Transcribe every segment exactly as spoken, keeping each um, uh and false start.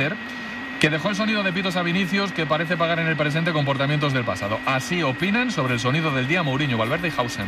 Twitter, que dejó el sonido de pitos a Vinicius, que parece pagar en el presente comportamientos del pasado. Así opinan sobre el sonido del día Mourinho, Valverde y Hausen.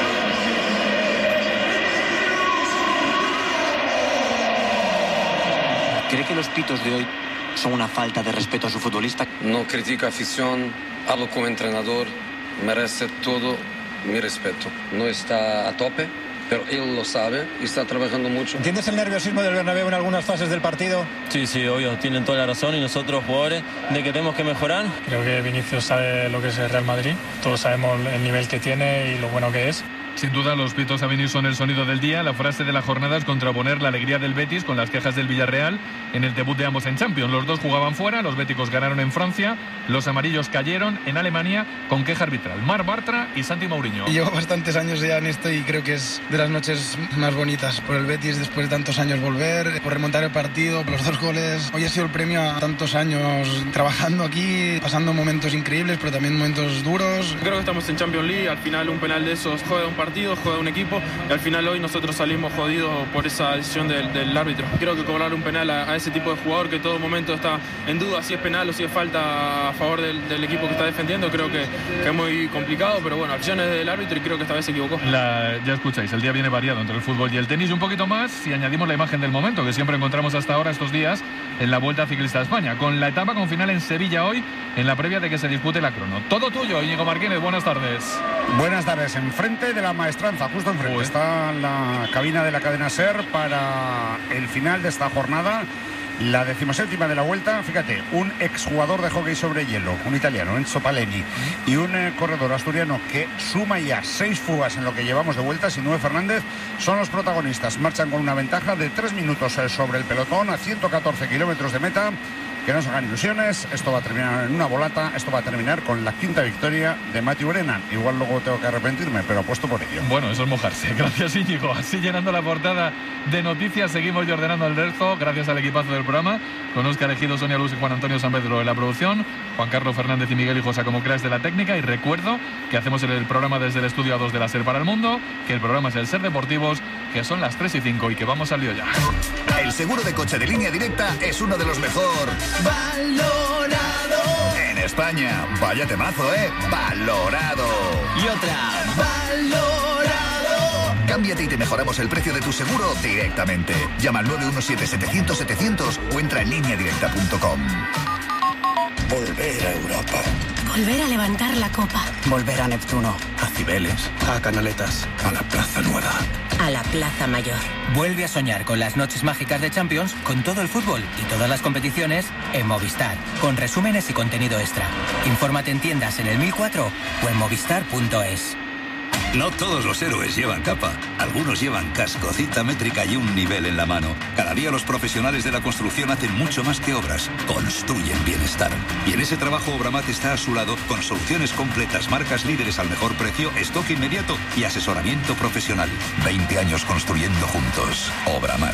¿Cree que los pitos de hoy son una falta de respeto a su futbolista? No critica afición, hablo como entrenador, merece todo mi respeto. No está a tope, pero él lo sabe y está trabajando mucho. ¿Entiendes el nerviosismo del Bernabéu en algunas fases del partido? Sí, sí, obvio, tienen toda la razón, y nosotros, jugadores, de que tenemos que mejorar. Creo que Vinicius sabe lo que es el Real Madrid, todos sabemos el nivel que tiene y lo bueno que es. Sin duda, los pitos a Vinicius son el sonido del día. La frase de la jornada es contraponer la alegría del Betis con las quejas del Villarreal en el debut de ambos en Champions. Los dos jugaban fuera, los béticos ganaron en Francia, los amarillos cayeron en Alemania con queja arbitral. Marc Bartra y Santi Mourinho. Llevo bastantes años ya en esto y creo que es de las noches más bonitas por el Betis después de tantos años volver, por remontar el partido, por los dos goles. Hoy ha sido el premio a tantos años trabajando aquí, pasando momentos increíbles, pero también momentos duros. Creo que estamos en Champions League, al final un penal de esos juega un partido, juega un equipo, y al final hoy nosotros salimos jodidos por esa decisión del, del árbitro. Creo que cobrar un penal a, a ese tipo de jugador que todo momento está en duda si es penal o si es falta a favor del, del equipo que está defendiendo, creo que, que es muy complicado, pero bueno, acciones del árbitro y creo que esta vez se equivocó. La, ya escucháis, el día viene variado entre el fútbol y el tenis, y un poquito más si añadimos la imagen del momento que siempre encontramos hasta ahora estos días en la Vuelta Ciclista a España, con la etapa con final en Sevilla hoy, en la previa de que se dispute la crono. Todo tuyo, Íñigo Martínez, buenas tardes. Buenas tardes, enfrente de la Maestranza, justo enfrente Uy. está la cabina de la cadena SER para el final de esta jornada, la decimoséptima de la Vuelta. Fíjate, un exjugador de hockey sobre hielo, un italiano, Enzo Paleni, y un eh, corredor asturiano que suma ya seis fugas en lo que llevamos de Vuelta, Sinue Fernández, son los protagonistas. Marchan con una ventaja de tres minutos eh, sobre el pelotón a ciento catorce kilómetros de meta. Que no se hagan ilusiones, esto va a terminar en una volata, esto va a terminar con la quinta victoria de Matthew Brennan. Igual luego tengo que arrepentirme, pero apuesto por ello. Bueno, eso es mojarse. Gracias, Íñigo. Así llenando la portada de noticias, seguimos ya ordenando el resto, gracias al equipazo del programa, con Óscar Ejido, Sonia Luz y Juan Antonio San Pedro en la producción, Juan Carlos Fernández y Miguel Hijosa como cracks de la técnica. Y recuerdo que hacemos el programa desde el estudio A dos de la SER para el mundo, que el programa es el SER Deportivos, que son las tres y cinco y que vamos al lío ya. El seguro de coche de Línea Directa es uno de los mejor valorado en España. Vaya temazo, ¿eh? Valorado. Y otra. Valorado. Cámbiate y te mejoramos el precio de tu seguro directamente. Llama al nueve uno siete, setecientos, setecientos o entra en línea directa punto com. Volver a Europa. Volver a levantar la copa. Volver a Neptuno. A Cibeles. A Canaletas. A la Plaza Nueva. A la Plaza Mayor. Vuelve a soñar con las noches mágicas de Champions, con todo el fútbol y todas las competiciones en Movistar, con resúmenes y contenido extra. Infórmate en tiendas en el mil cuatro o en movistar punto es. No todos los héroes llevan capa. Algunos llevan casco, cinta métrica y un nivel en la mano. Cada día los profesionales de la construcción hacen mucho más que obras. Construyen bienestar. Y en ese trabajo Obramat está a su lado con soluciones completas, marcas líderes al mejor precio, stock inmediato y asesoramiento profesional. veinte años construyendo juntos. Obramat.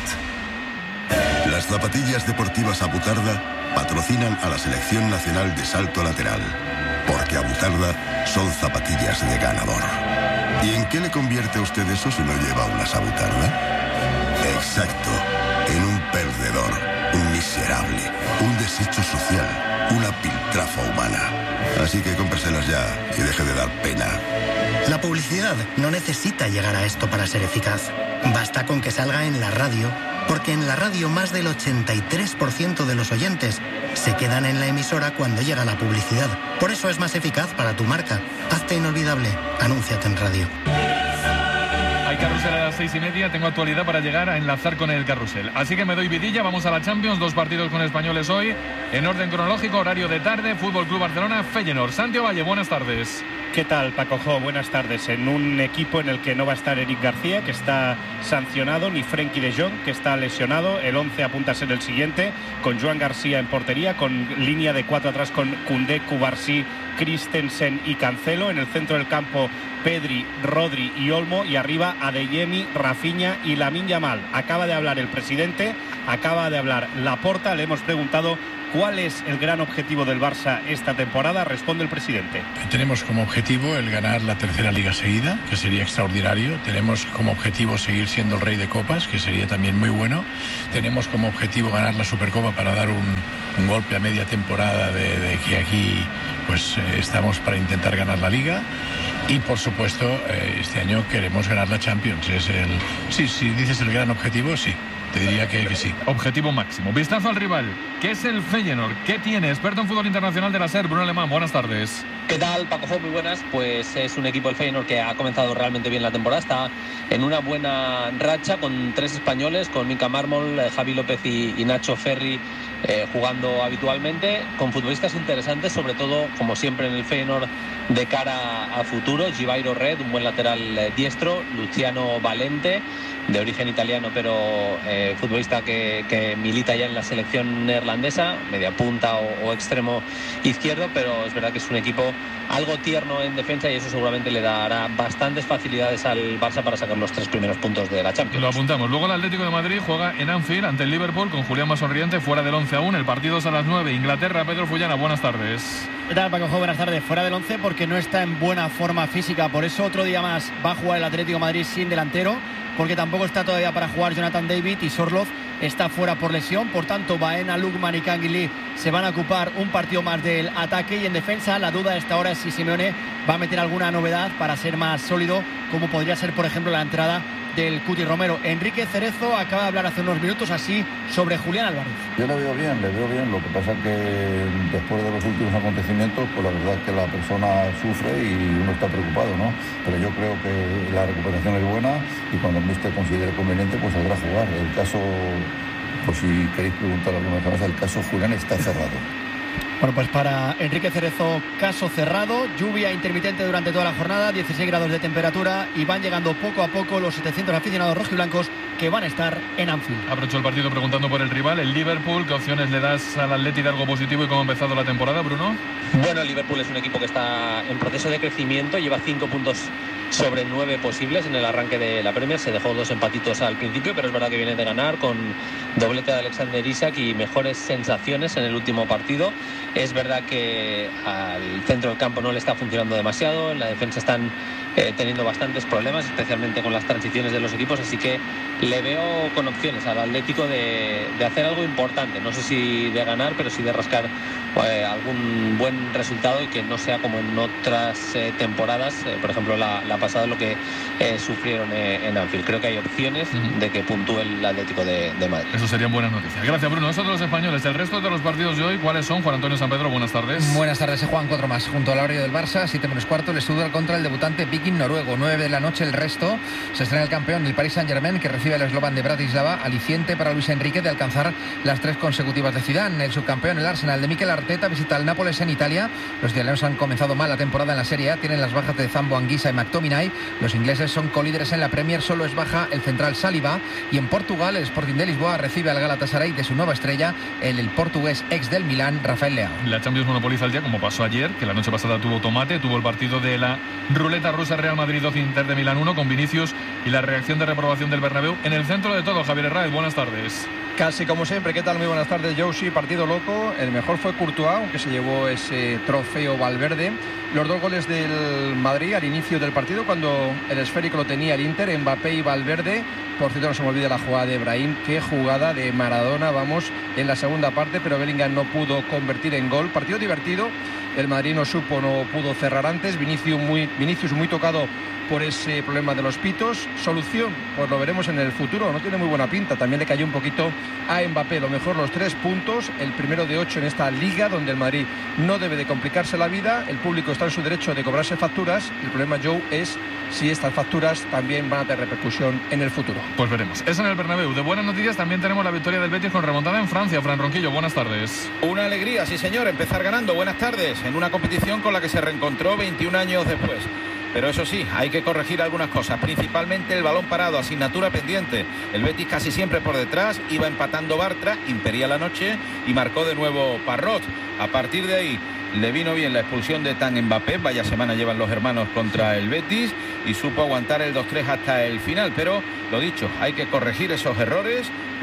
Las zapatillas deportivas Abutarda patrocinan a la Selección Nacional de Salto Lateral. Porque Abutarda son zapatillas de ganador. ¿Y en qué le convierte a usted eso si no lleva una Abutarda? Exacto, en un perdedor, un miserable, un desecho social, una piltrafa humana. Así que cómpreselas ya y deje de dar pena. La publicidad no necesita llegar a esto para ser eficaz. Basta con que salga en la radio, porque en la radio más del ochenta y tres por ciento de los oyentes se quedan en la emisora cuando llega la publicidad. Por eso es más eficaz para tu marca. Hazte inolvidable. Anúnciate en radio. Hay carrusel a las seis y media, tengo actualidad para llegar a enlazar con el carrusel. Así que me doy vidilla, vamos a la Champions, dos partidos con españoles hoy, en orden cronológico, horario de tarde, Fútbol Club Barcelona, Feyenoord. Santiago Valle, buenas tardes. ¿Qué tal, Paco Jo? Buenas tardes. En un equipo en el que no va a estar Eric García, que está sancionado, ni Frenkie de Jong, que está lesionado. El once apunta a ser el siguiente, con Joan García en portería, con línea de cuatro atrás con Koundé, Cubarsí, Christensen y Cancelo. En el centro del campo, Pedri, Rodri y Olmo. Y arriba, Adeyemi, Rafinha y Lamine Yamal. Acaba de hablar el presidente, acaba de hablar Laporta. Le hemos preguntado ¿Cuál es el gran objetivo del Barça esta temporada? Responde el presidente. Tenemos como objetivo el ganar la tercera liga seguida, que sería extraordinario. Tenemos como objetivo seguir siendo el rey de copas, que sería también muy bueno. Tenemos como objetivo ganar la Supercopa para dar un, un golpe a media temporada de, de que aquí pues eh, estamos para intentar ganar la liga. Y por supuesto, eh, este año queremos ganar la Champions. Es el, sí, si dices el gran objetivo, sí. Te diría que, que sí. Objetivo máximo. Vistazo al rival. ¿Qué es el Feyenoord? ¿Qué tiene? Experto en fútbol internacional de la SER, Bruno Alemán. Buenas tardes. ¿Qué tal, Paco? Muy buenas. Pues es un equipo, el Feyenoord, que ha comenzado realmente bien la temporada. Está en una buena racha con tres españoles, con Mika Mármol, Javi López y, y Nacho Ferri eh, jugando habitualmente, con futbolistas interesantes, sobre todo, como siempre en el Feyenoord, de cara a futuro. Givairo Red, un buen lateral eh, diestro. Luciano Valente, de origen italiano, pero eh, futbolista que, que milita ya en la selección neerlandesa, media punta o, o extremo izquierdo, pero es verdad que es un equipo algo tierno en defensa y eso seguramente le dará bastantes facilidades al Barça para sacar los tres primeros puntos de la Champions. Lo apuntamos. Luego el Atlético de Madrid juega en Anfield ante el Liverpool con Julián Masonriente fuera del once aún. El partido es a las nueve. Inglaterra, Pedro Fullana, buenas tardes. ¿Qué tal, Paco? Buenas tardes. Fuera del once porque no está en buena forma física, por eso otro día más va a jugar el Atlético de Madrid sin delantero, porque tampoco está todavía para jugar Jonathan David y Sorloth está fuera por lesión. Por tanto, Baena, Lukman y Canguilí se van a ocupar un partido más del ataque, y en defensa la duda a esta hora es si Simeone va a meter alguna novedad para ser más sólido, como podría ser, por ejemplo, la entrada del Cuti Romero. Enrique Cerezo acaba de hablar hace unos minutos así sobre Julián Álvarez. Yo le veo bien, le veo bien. Lo que pasa es que después de los últimos acontecimientos, pues la verdad es que la persona sufre y uno está preocupado, ¿no? Pero yo creo que la recuperación es buena y cuando el míster considere conveniente, pues saldrá a jugar. El caso, por si queréis preguntar alguna cosa, el caso Julián está cerrado. Bueno, pues para Enrique Cerezo, caso cerrado. Lluvia intermitente durante toda la jornada, dieciséis grados de temperatura, y van llegando poco a poco los setecientos aficionados rojiblancos que van a estar en Anfield. Aprovecho el partido preguntando por el rival, el Liverpool. ¿Qué opciones le das al Atleti de algo positivo y cómo ha empezado la temporada, Bruno? Bueno, el Liverpool es un equipo que está en proceso de crecimiento, lleva cinco puntos sobre nueve posibles en el arranque de la Premier. Se dejó dos empatitos al principio, pero es verdad que viene de ganar con doblete de Alexander Isak y mejores sensaciones en el último partido. Es verdad que al centro del campo no le está funcionando demasiado, en la defensa están eh, teniendo bastantes problemas, especialmente con las transiciones de los equipos, así que le veo con opciones al Atlético de, de hacer algo importante, no sé si de ganar, pero sí de rascar eh, algún buen resultado y que no sea como en otras eh, temporadas, eh, por ejemplo la, la pasada, lo que eh, sufrieron eh, en Anfield. Creo que hay opciones uh-huh. de que puntúe el Atlético de, de Madrid. Eso serían buenas noticias. Gracias, Bruno. Eso de los españoles. El resto de los partidos de hoy, ¿cuáles son? Juan Antonio San Pedro, buenas tardes. Buenas tardes, se juegan cuatro más. Junto al horario del Barça, siete menos cuarto, el Stuttgart contra el debutante Viking noruego. nueve de la noche el resto. Se estrena el campeón, el Paris Saint-Germain, que recibe al eslovan de Bratislava, aliciente para Luis Enrique de alcanzar las tres consecutivas de Zidane. El subcampeón, el Arsenal de Mikel Arteta, visita al Nápoles en Italia. Los italianos han comenzado mal la temporada en la Serie A, tienen las bajas de Zambo Anguissa y McTominay. Los ingleses son colíderes en la Premier, solo es baja el central Saliba. Y en Portugal, el Sporting de Lisboa recibe al Galatasaray de su nueva estrella, el, el portugués ex del Milán, Rafael Leao. La Champions monopoliza el día, como pasó ayer, que la noche pasada tuvo tomate, tuvo el partido de la ruleta rusa, Real Madrid dos, Inter de Milán uno, con Vinicius y la reacción de reprobación del Bernabéu. En el centro de todo, Javier Herráez, buenas tardes. Casi como siempre, ¿qué tal? Muy buenas tardes, Josie. Partido loco, el mejor fue Courtois, aunque se llevó ese trofeo Valverde. Los dos goles del Madrid al inicio del partido, cuando el esférico lo tenía el Inter, Mbappé y Valverde. Por cierto, no se me olvida la jugada de Brahim, qué jugada de Maradona, vamos, en la segunda parte, pero Bellingham no pudo convertir en gol. Partido divertido, el Madrid no supo, no pudo cerrar antes. Vinicius muy, Vinicius muy tocado por ese problema de los pitos. Solución, pues lo veremos en el futuro, no tiene muy buena pinta. También le cayó un poquito a Mbappé. Lo mejor, los tres puntos, el primero de ocho en esta liga, donde el Madrid no debe de complicarse la vida. El público está en su derecho de cobrarse facturas. El problema, Joe, es si estas facturas también van a tener repercusión en el futuro. Pues veremos. Es en el Bernabéu. De buenas noticias también tenemos la victoria del Betis con remontada en Francia. Fran Ronquillo, buenas tardes. Una alegría, sí señor, empezar ganando. Buenas tardes, en una competición con la que se reencontró veintiún años después. Pero eso sí, hay que corregir algunas cosas, principalmente el balón parado, asignatura pendiente. El Betis casi siempre por detrás, iba empatando Bartra, impedía la noche y marcó de nuevo Parrot. A partir de ahí le vino bien la expulsión de Tan Mbappé, vaya semana llevan los hermanos contra el Betis, y supo aguantar el dos tres hasta el final. Pero lo dicho, hay que corregir esos errores,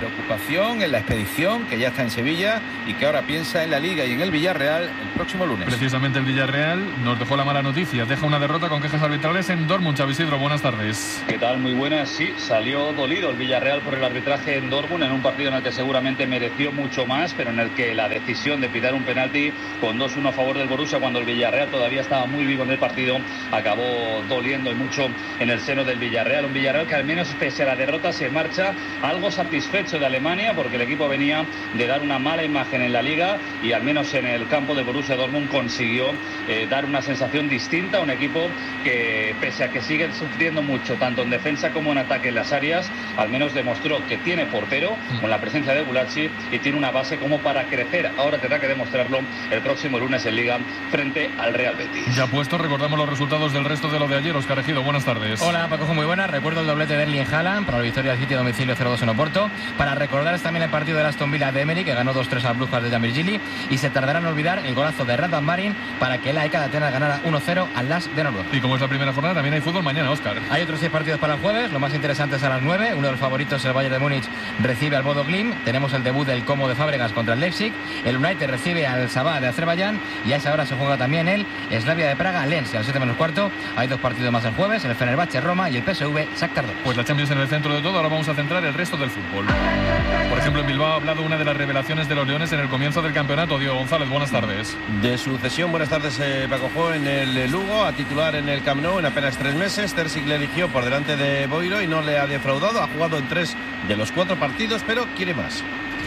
preocupación en la expedición, que ya está en Sevilla y que ahora piensa en la Liga y en el Villarreal el próximo lunes. Precisamente el Villarreal nos dejó la mala noticia, deja una derrota con quejas arbitrales en Dortmund. Xavi Isidro, buenas tardes. ¿Qué tal? Muy buenas. Sí, salió dolido el Villarreal por el arbitraje en Dortmund, en un partido en el que seguramente mereció mucho más, pero en el que la decisión de pitar un penalti con dos uno a favor del Borussia, cuando el Villarreal todavía estaba muy vivo en el partido, acabó doliendo y mucho en el seno del Villarreal. Un Villarreal que al menos pese a la derrota se marcha algo satisfecho de Alemania, porque el equipo venía de dar una mala imagen en la Liga y al menos en el campo del Borussia Dortmund consiguió eh, dar una sensación distinta a un equipo que, pese a que sigue sufriendo mucho tanto en defensa como en ataque en las áreas, al menos demostró que tiene portero con la presencia de Gulacsi y tiene una base como para crecer. Ahora tendrá que demostrarlo el próximo lunes en Liga frente al Real Betis. Ya puesto, recordamos los resultados del resto de lo de ayer. Óscar Ejido, buenas tardes. Hola, Paco, muy buenas. Recuerdo el doblete de Erling Haaland para la victoria del City a domicilio cero dos en Oporto. Para recordar también el partido de Aston Villa de Emery, que ganó dos tres a Brujas de Jamir Gili, y se tardará en olvidar el golazo de Radvan Marin para que el A E K de Atenas ganara uno cero al L A S de Noruega. Y como es la primera jornada, también hay fútbol mañana, Óscar. Hay otros seis partidos para el jueves, lo más interesante es a las nueve. Uno de los favoritos, el Bayern de Múnich, recibe al Bodo Glimt. Tenemos el debut del Como de Fábregas contra el Leipzig. El United recibe al Sabah de Azerbaiyán, y a esa hora se juega también el Slavia de Praga, Lens, y a las siete menos cuarto hay dos partidos más el jueves, el Fenerbahce Roma y el P S V Shakhtar Donetsk. Pues la Champions en el centro de todo. Ahora vamos a centrar el resto del fútbol. Por ejemplo, en Bilbao ha hablado una de las revelaciones de los Leones en el comienzo del campeonato. Diego González, buenas tardes. De su cesión, buenas tardes, eh, Paco Jo, en el Lugo, a titular en el Camp Nou en apenas tres meses. Terzic le eligió por delante de Boiro y no le ha defraudado. Ha jugado en tres de los cuatro partidos, pero quiere más.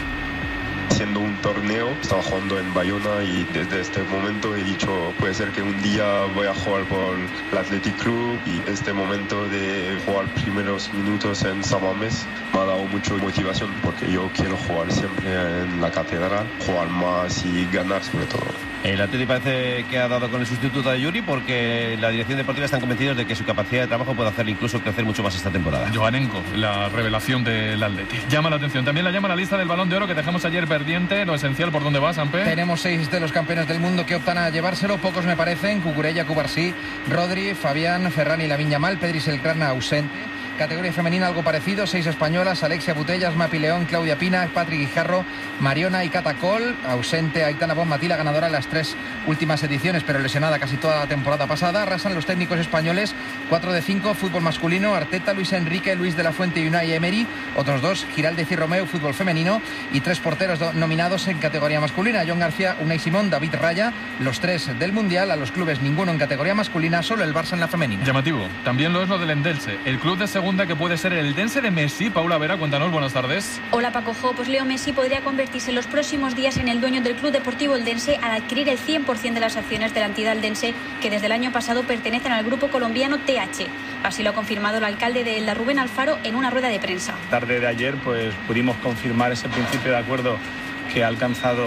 Haciendo un torneo, estaba jugando en Bayona y desde este momento he dicho, puede ser que un día voy a jugar por el Athletic Club, y este momento de jugar primeros minutos en San Mamés me ha dado mucha motivación, porque yo quiero jugar siempre en la catedral, jugar más y ganar sobre todo. El Atleti parece que ha dado con el sustituto de Yuri, porque la dirección deportiva están convencidos de que su capacidad de trabajo puede hacerle incluso crecer mucho más esta temporada. Joanenko, la revelación del Atleti. Llama la atención. También la llama la lista del Balón de Oro que dejamos ayer pendiente. Lo esencial, ¿por dónde va, Sampe? Tenemos seis de los campeones del mundo que optan a llevárselo. Pocos me parecen. Cucurella, Cubarsí, Rodri, Fabián, Ferran y Lamine Yamal. Pedri Selcrana ausente. Categoría femenina algo parecido, seis españolas, Alexia Putellas, Mapi León, Claudia Pina, Patrick Guijarro, Mariona y Catacol, ausente Aitana Bonmatí, la ganadora en las tres últimas ediciones, pero lesionada casi toda la temporada pasada. Arrasan los técnicos españoles, cuatro de cinco, fútbol masculino, Arteta, Luis Enrique, Luis de la Fuente y Unai Emery, otros dos, Giraldez y Romeu, fútbol femenino, y tres porteros nominados en categoría masculina, John García, Unai Simón, David Raya, los tres del Mundial. A los clubes ninguno en categoría masculina, solo el Barça en la femenina. Llamativo, también lo es lo del Endelche, el club de segunda que puede ser el Dense de Messi. Paula Vera, cuéntanos, buenas tardes. Hola, Paco Jo. Pues Leo Messi podría convertirse en los próximos días en el dueño del Club Deportivo Eldense al adquirir el cien por ciento de las acciones de la entidad eldense, que desde el año pasado pertenecen al grupo colombiano T H. Así lo ha confirmado el alcalde de Elda, Rubén Alfaro, en una rueda de prensa. Tarde de ayer pues pudimos confirmar ese principio de acuerdo que ha alcanzado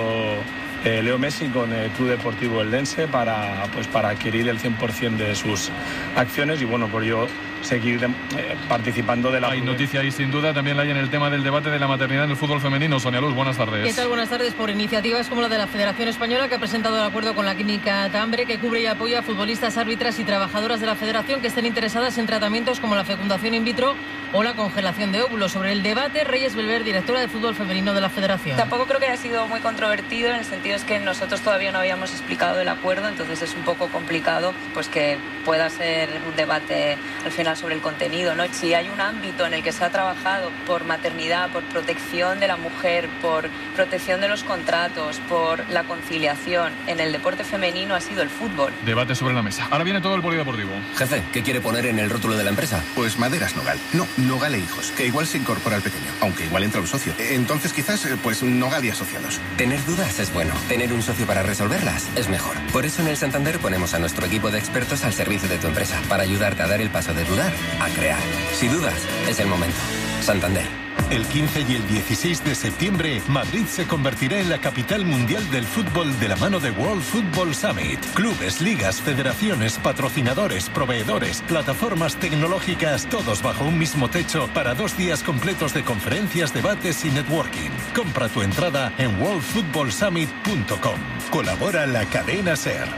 Eh, Leo Messi con el Club Deportivo Eldense para, pues, para adquirir el cien por ciento de sus acciones y bueno, por yo seguir eh, participando de la... Hay noticia ahí sin duda, también la hay en el tema del debate de la maternidad en el fútbol femenino. Sonia Luz, buenas tardes. ¿Qué tal? Buenas tardes. Por iniciativas como la de la Federación Española, que ha presentado el acuerdo con la clínica Tambre, que cubre y apoya a futbolistas, árbitras y trabajadoras de la Federación que estén interesadas en tratamientos como la fecundación in vitro o la congelación de óvulos. Sobre el debate, Reyes Belver, directora de fútbol femenino de la Federación. Tampoco creo que haya sido muy controvertido, en el sentido es que nosotros todavía no habíamos explicado el acuerdo, entonces es un poco complicado pues que pueda ser un debate al final sobre el contenido, ¿no? Si hay un ámbito en el que se ha trabajado por maternidad, por protección de la mujer, por protección de los contratos, por la conciliación en el deporte femenino, ha sido el fútbol. Debate sobre la mesa. Ahora viene todo el polideportivo. Jefe, ¿qué quiere poner en el rótulo de la empresa? Pues Maderas Nogal. No, Nogal e Hijos, que igual se incorpora al pequeño, aunque igual entra un socio. Entonces quizás, pues Nogal y Asociados. Tener dudas es bueno. Tener un socio para resolverlas es mejor. Por eso en el Santander ponemos a nuestro equipo de expertos al servicio de tu empresa, para ayudarte a dar el paso de dudar a crear. Si dudas, es el momento. Santander. El quince y el dieciséis de septiembre, Madrid se convertirá en la capital mundial del fútbol de la mano de World Football Summit. Clubes, ligas, federaciones, patrocinadores, proveedores, plataformas tecnológicas, todos bajo un mismo techo para dos días completos de conferencias, debates y networking. Compra tu entrada en world football summit punto com. Colabora la cadena SER.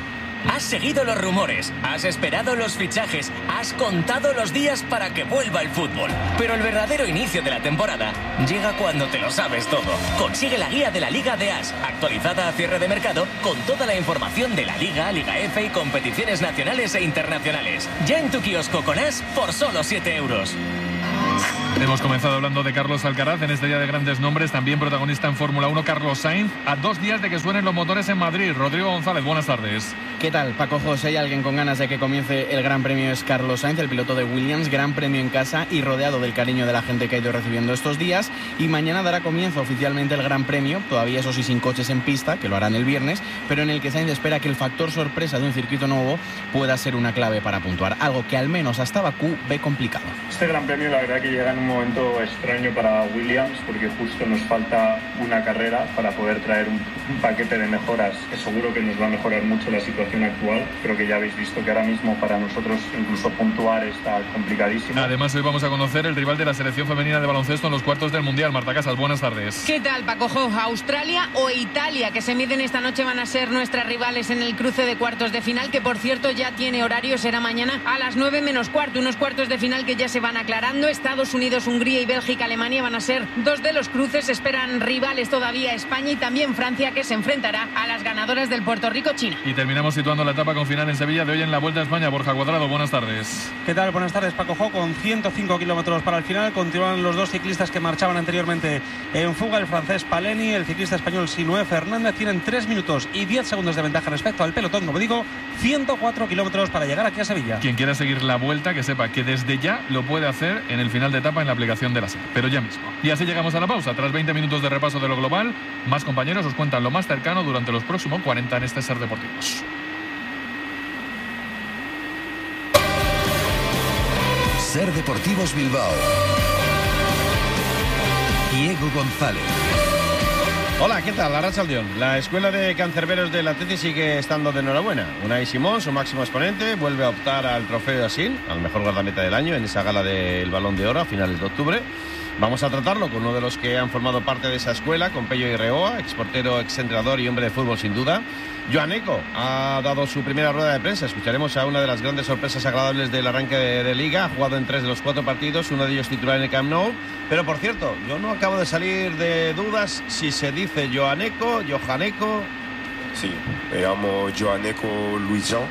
Has seguido los rumores, has esperado los fichajes, has contado los días para que vuelva el fútbol. Pero el verdadero inicio de la temporada llega cuando te lo sabes todo. Consigue la guía de la Liga de As, actualizada a cierre de mercado, con toda la información de la Liga, Liga F y competiciones nacionales e internacionales. Ya en tu kiosco con As por solo siete euros. Hemos comenzado hablando de Carlos Alcaraz en este día de grandes nombres, también protagonista en Fórmula uno Carlos Sainz, a dos días de que suenen los motores en Madrid. Rodrigo González, buenas tardes. ¿Qué tal, Paco José? Y alguien con ganas de que comience el Gran Premio es Carlos Sainz, el piloto de Williams, Gran Premio en casa y rodeado del cariño de la gente que ha ido recibiendo estos días. Y mañana dará comienzo oficialmente el Gran Premio, todavía eso sí sin coches en pista, que lo harán el viernes, pero en el que Sainz espera que el factor sorpresa de un circuito nuevo pueda ser una clave para puntuar, algo que al menos hasta Bakú ve complicado. Este Gran Premio la verdad que llega en un momento extraño para Williams, porque justo nos falta una carrera para poder traer un, un paquete de mejoras que seguro que nos va a mejorar mucho la situación actual. Creo que ya habéis visto que ahora mismo para nosotros incluso puntuar está complicadísimo. Además hoy vamos a conocer el rival de la selección femenina de baloncesto en los cuartos del Mundial. Marta Casas, buenas tardes. ¿Qué tal, Paco Jo? Australia o Italia, que se miden esta noche, van a ser nuestras rivales en el cruce de cuartos de final, que por cierto ya tiene horario, será mañana a las nueve menos cuarto, unos cuartos de final que ya se van aclarando. Estados Unidos, Hungría y Bélgica, Alemania van a ser dos de los cruces. Esperan rivales todavía España y también Francia, que se enfrentará a las ganadoras del Puerto Rico-China. Y terminamos situando la etapa con final en Sevilla de hoy en la Vuelta a España. Borja Cuadrado, buenas tardes. ¿Qué tal? Buenas tardes, Paco Jo. Con ciento cinco kilómetros para el final continúan los dos ciclistas que marchaban anteriormente en fuga, el francés Paleni, el ciclista español Sinué Fernández. Tienen tres minutos y diez segundos de ventaja respecto al pelotón. Como digo, ciento cuatro kilómetros para llegar aquí a Sevilla. Quien quiera seguir la Vuelta, que sepa que desde ya lo puede hacer en el final de etapa en la aplicación de la SER, pero ya mismo. Y así llegamos a la pausa. Tras veinte minutos de repaso de lo global, más compañeros os cuentan lo más cercano durante los próximos cuarenta en este SER Deportivos. SER Deportivos Bilbao. Diego González. Hola, ¿qué tal? Arratsaldeon. La escuela de cancerberos del Atleti sigue estando de enhorabuena. Unai Simón, su máximo exponente, vuelve a optar al trofeo de Asil, al mejor guardameta del año, en esa gala del Balón de Oro a finales de octubre. Vamos a tratarlo con uno de los que han formado parte de esa escuela, con Pello Irreoa, exportero, exentrenador y hombre de fútbol sin duda. Joaneco ha dado su primera rueda de prensa. Escucharemos a una de las grandes sorpresas agradables del arranque de, de Liga. Ha jugado en tres de los cuatro partidos, uno de ellos titular en el Camp Nou. Pero por cierto, yo no acabo de salir de dudas si se dice Joaneco, Johaneco. Sí, me llamo Joaneco Luis Jean.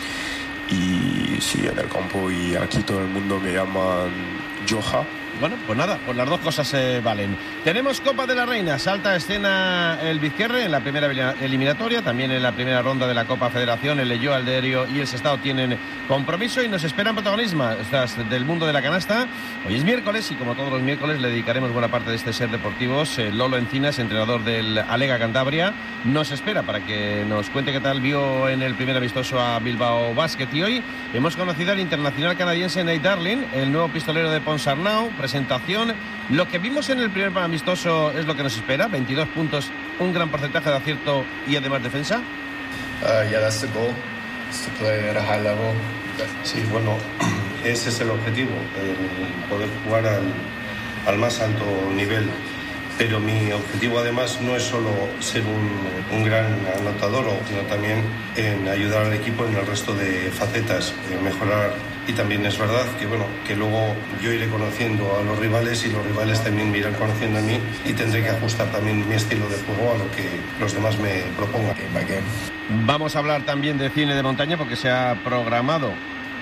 Y sí, en el campo y aquí todo el mundo me llaman Joha. Bueno, pues nada, pues las dos cosas se valen. Tenemos Copa de la Reina, salta a escena el Vizquerre en la primera eliminatoria, también en la primera ronda de la Copa Federación, el Leyo, Alderio y el Sestao tienen compromiso y nos esperan protagonistas del mundo de la canasta. Hoy es miércoles y como todos los miércoles le dedicaremos buena parte de este SER Deportivos. Lolo Encinas, entrenador del Alega Cantabria, nos espera para que nos cuente qué tal vio en el primer amistoso a Bilbao Basket. Y hoy hemos conocido al internacional canadiense Nate Darling, el nuevo pistolero de Ponsarnau. Presentación, lo que vimos en el primer amistoso es lo que nos espera, veintidós puntos, un gran porcentaje de acierto y además defensa. Uh, yeah, that's the goal, is to play at a high level. Sí, bueno, ese es el objetivo, el poder jugar al, al más alto nivel. Pero mi objetivo además no es solo ser un, un gran anotador, sino también en ayudar al equipo en el resto de facetas, en mejorar. Y también es verdad que bueno que luego yo iré conociendo a los rivales y los rivales también me irán conociendo a mí y tendré que ajustar también mi estilo de juego a lo que los demás me propongan. Vamos a hablar también de cine de montaña porque se ha programado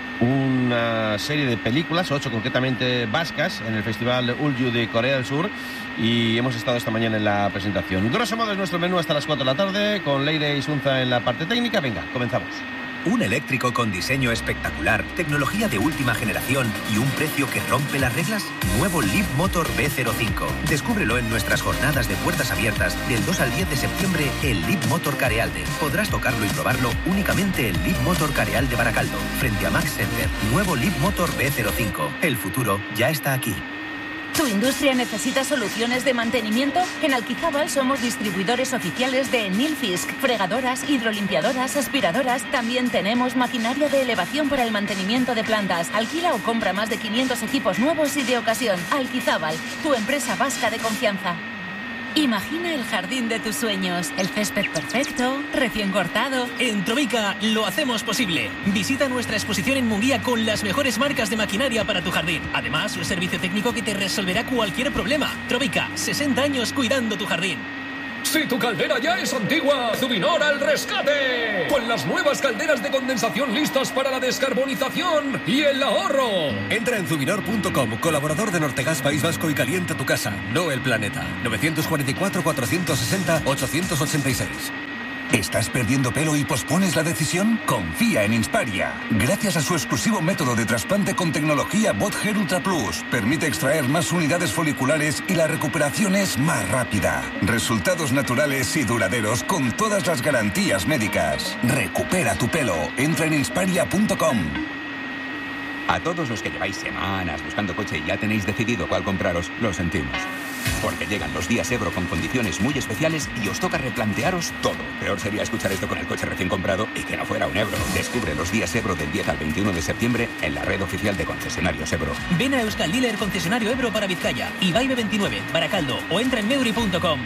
una serie de películas, ocho concretamente vascas, en el Festival Ulju de Corea del Sur y hemos estado esta mañana en la presentación. Grosso modo es nuestro menú hasta las cuatro de la tarde con Leire y Sunza en la parte técnica. Venga, comenzamos. Un eléctrico con diseño espectacular, tecnología de última generación y un precio que rompe las reglas. Nuevo Leap Motor B cero cinco. Descúbrelo en nuestras jornadas de puertas abiertas del dos al diez de septiembre en Leap Motor Carealde. Podrás tocarlo y probarlo únicamente en Leap Motor Carealde Baracaldo, frente a Max Center. Nuevo Leap Motor B cero cinco. El futuro ya está aquí. ¿Tu industria necesita soluciones de mantenimiento? En Alquizábal somos distribuidores oficiales de Nilfisk, fregadoras, hidrolimpiadoras, aspiradoras. También tenemos maquinaria de elevación para el mantenimiento de plantas. Alquila o compra más de quinientos equipos nuevos y de ocasión. Alquizábal, tu empresa vasca de confianza. Imagina el jardín de tus sueños, el césped perfecto, recién cortado. En Trovica lo hacemos posible. Visita nuestra exposición en Munguía con las mejores marcas de maquinaria para tu jardín. Además, un servicio técnico que te resolverá cualquier problema. Trovica, sesenta años cuidando tu jardín. Si tu caldera ya es antigua, Zubinor al rescate. Con las nuevas calderas de condensación listas para la descarbonización y el ahorro. Entra en zubinor punto com, colaborador de Nortegas País Vasco, y calienta tu casa, no el planeta. nueve cuatro cuatro, cuatro seis cero, ocho ocho seis. ¿Estás perdiendo pelo y pospones la decisión? Confía en Insparia. Gracias a su exclusivo método de trasplante con tecnología BotHair Ultra Plus, permite extraer más unidades foliculares y la recuperación es más rápida. Resultados naturales y duraderos con todas las garantías médicas. Recupera tu pelo. Entra en insparia punto com. A todos los que lleváis semanas buscando coche y ya tenéis decidido cuál compraros, lo sentimos. Porque llegan los días Ebro con condiciones muy especiales y os toca replantearos todo. Peor sería escuchar esto con el coche recién comprado y que no fuera un Ebro. Descubre los días Ebro del diez al veintiuno de septiembre en la red oficial de concesionarios Ebro. Ven a Euskal Dealer concesionario Ebro para Vizcaya, Ibaime veintinueve, Baracaldo o entra en meuri punto com.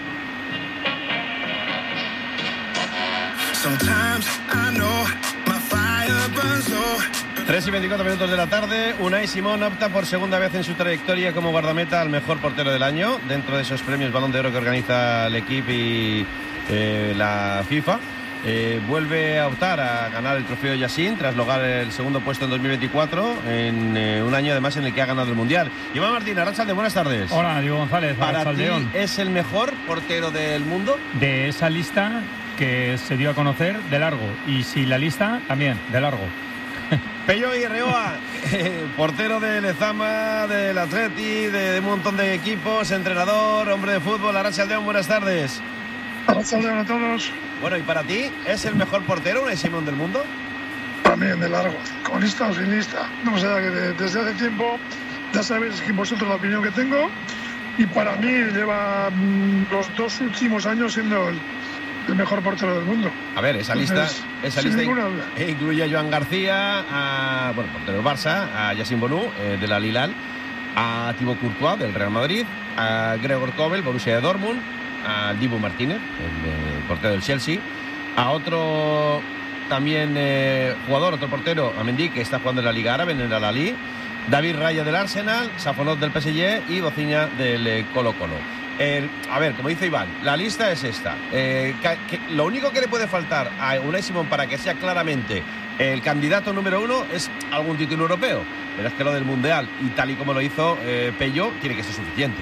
tres y veinticuatro minutos de la tarde. Unai Simón opta por segunda vez en su trayectoria como guardameta al mejor portero del año, dentro de esos premios Balón de Oro que organiza el equipo y eh, la FIFA. Eh, vuelve a optar a ganar el trofeo Yassin tras lograr el segundo puesto en dos mil veinticuatro, en eh, un año además en el que ha ganado el Mundial. Iván Martín, Arrachaldeón, buenas tardes. Hola, Diego González. ¿Para ti es el mejor portero del mundo? De esa lista que se dio a conocer, de largo. Y si la lista, también, de largo. Pello Irreoa, eh, portero de Lezama, del Atleti, de, de un montón de equipos, entrenador, hombre de fútbol. Arrachaldeón, buenas tardes. Arrachaldeón a todos. Bueno, ¿y para ti es el mejor portero, Unai Simón, del mundo? También, de largo, con lista o sin lista. No sé, que de, desde hace tiempo ya sabéis que vosotros la opinión que tengo, y para mí lleva mmm, los dos últimos años siendo el, el mejor portero del mundo. A ver, esa lista, Entonces, esa sin lista ninguna duda. incluye a Joan García, a, bueno, portero del Barça, a Yacine Bonu, eh, del Al Hilal, a Thibaut Courtois, del Real Madrid, a Gregor Kobel, Borussia de Dortmund, a Dibu Martínez, el, el portero del Chelsea, a otro también eh, jugador, otro portero, a Mendy, que está jugando en la Liga Árabe, en el Al-Ahly, David Raya del Arsenal, Safonov del P S G y Bociña del eh, Colo Colo. El, a ver, como dice Iván, la lista es esta. Eh, que, que lo único que le puede faltar a Unai Simón para que sea claramente el candidato número uno es algún título europeo. Pero es que lo del Mundial, y tal y como lo hizo eh, Pello, tiene que ser suficiente.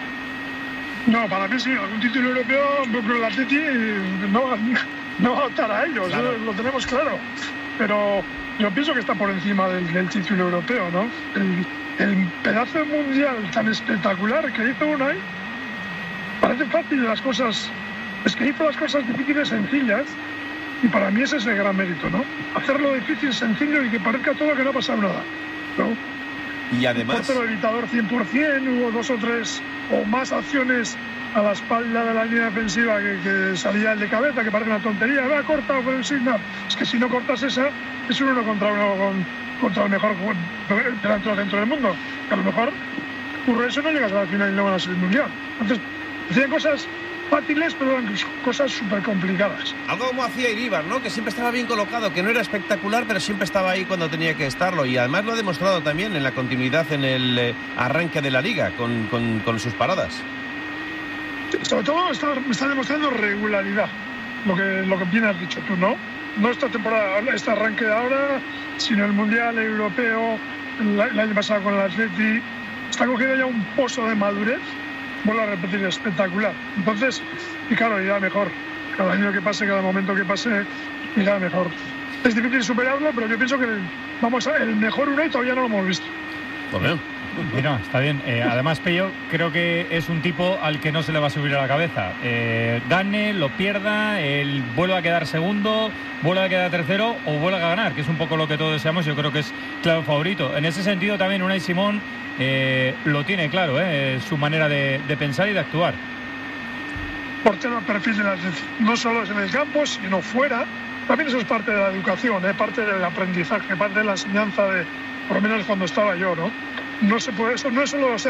No, para mí sí, algún título europeo, pero el Atleti no, no va a optar a ellos, claro. Lo tenemos claro. Pero yo pienso que está por encima del, del título europeo, ¿no? El, el pedazo de mundial tan espectacular que hizo Unai, parece fácil las cosas, es que hizo las cosas difíciles sencillas, y para mí ese es el gran mérito, ¿no? Hacerlo difícil, sencillo y que parezca todo que no ha pasado nada, ¿no? Y además... Portero evitador cien por ciento, hubo dos o tres o más acciones a la espalda de la línea defensiva que, que salía el de cabeza, que parece una tontería, va corta por el signal. Es que si no cortas esa, es un uno contra uno con, contra el mejor delantero dentro del mundo. Que a lo mejor por eso no llegas a la final y no van a ser el mundial. Entonces, hacían cosas fáciles, pero eran cosas súper complicadas. Algo como hacía Iríbar, ¿no? Que siempre estaba bien colocado, que no era espectacular, pero siempre estaba ahí cuando tenía que estarlo. Y además lo ha demostrado también en la continuidad en el eh, arranque de la Liga, con, con, con sus paradas. Sobre todo está, está demostrando regularidad, lo que, lo que bien has dicho tú, ¿no? No esta temporada, este arranque de ahora, sino el Mundial Europeo, el, el año pasado con el Atleti. Está cogiendo ya un pozo de madurez, vuelvo a repetir, espectacular. Entonces, y claro, irá mejor. Cada año que pase, cada momento que pase, irá mejor. Es difícil superarlo, pero yo pienso que el, vamos a, el mejor Unai todavía no lo hemos visto. Pues bien. Bueno, está bien. Eh, además, Pello creo que es un tipo al que no se le va a subir a la cabeza. Eh, gane, lo pierda, él vuelva a quedar segundo, vuelva a quedar tercero o vuelva a ganar, que es un poco lo que todos deseamos. Yo creo que es claro favorito. En ese sentido también Unai Simón eh, lo tiene claro, eh, su manera de, de pensar y de actuar. Portero al perfil de las, no solo es en el campo, sino fuera. También eso es parte de la educación, eh, parte del aprendizaje, parte de la enseñanza de, por lo menos cuando estaba yo, ¿no? No se puede, eso no es solo ser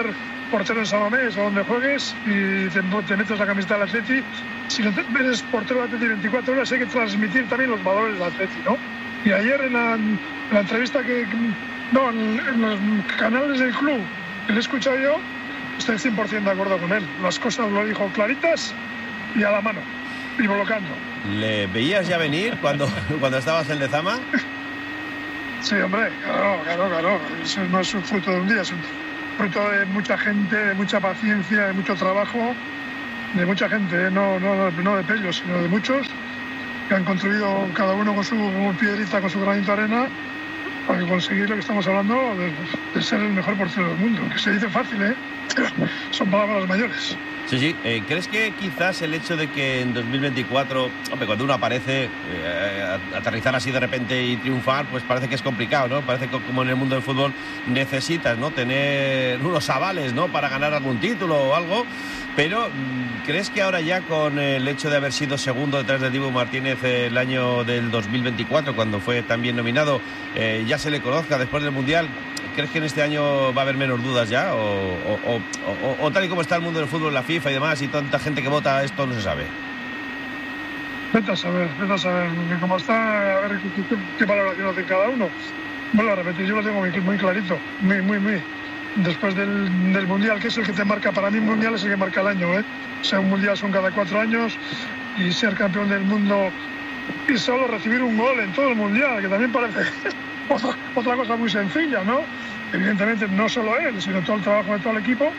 portero en Samamés o donde juegues y te, te metes la camiseta del Atleti, si no te, eres portero del Atleti veinticuatro horas, hay que transmitir también los valores del Atleti, ¿no? Y ayer en la, en la entrevista que... No, en, en los canales del club que le he escuchado yo, estoy cien por ciento de acuerdo con él. Las cosas lo dijo claritas y a la mano, y bloqueando. ¿Le veías ya venir cuando, cuando estabas en Lezama? Sí, hombre, claro, claro, claro. Eso no es un fruto de un día, es un fruto de mucha gente, de mucha paciencia, de mucho trabajo, de mucha gente, ¿eh? no, no, no de Pello, sino de muchos, que han construido cada uno con su piedrita, con su granito de arena, para conseguir lo que estamos hablando de, de ser el mejor portero del mundo. Que se dice fácil, ¿eh? Son palabras mayores. Sí, sí. Eh, ¿Crees que quizás el hecho de que en dos mil veinticuatro, hombre, cuando uno aparece, eh, aterrizar así de repente y triunfar, pues parece que es complicado, ¿no? Parece que como en el mundo del fútbol necesitas, ¿no? Tener unos avales, ¿no? Para ganar algún título o algo. Pero, ¿crees que ahora ya con el hecho de haber sido segundo detrás de Dibu Martínez el año del dos mil veinticuatro, cuando fue también nominado, eh, ya se le conozca después del Mundial? ¿Crees que en este año va a haber menos dudas ya? ¿O, o, o, o, o tal y como está el mundo del fútbol, la FIFA y demás, y tanta gente que vota, esto no se sabe? Vete a saber, vete a saber. Como está, a ver qué, qué, qué valoración hace cada uno. Bueno, a repetir, yo lo tengo muy, muy clarito, muy, muy, muy. Después del, del Mundial, que es el que te marca, para mí Mundial es el que marca el año, ¿eh? O sea, un Mundial son cada cuatro años y ser campeón del mundo y solo recibir un gol en todo el Mundial, que también parece otra, otra cosa muy sencilla, ¿no? Evidentemente no solo él, sino todo el trabajo de todo el equipo,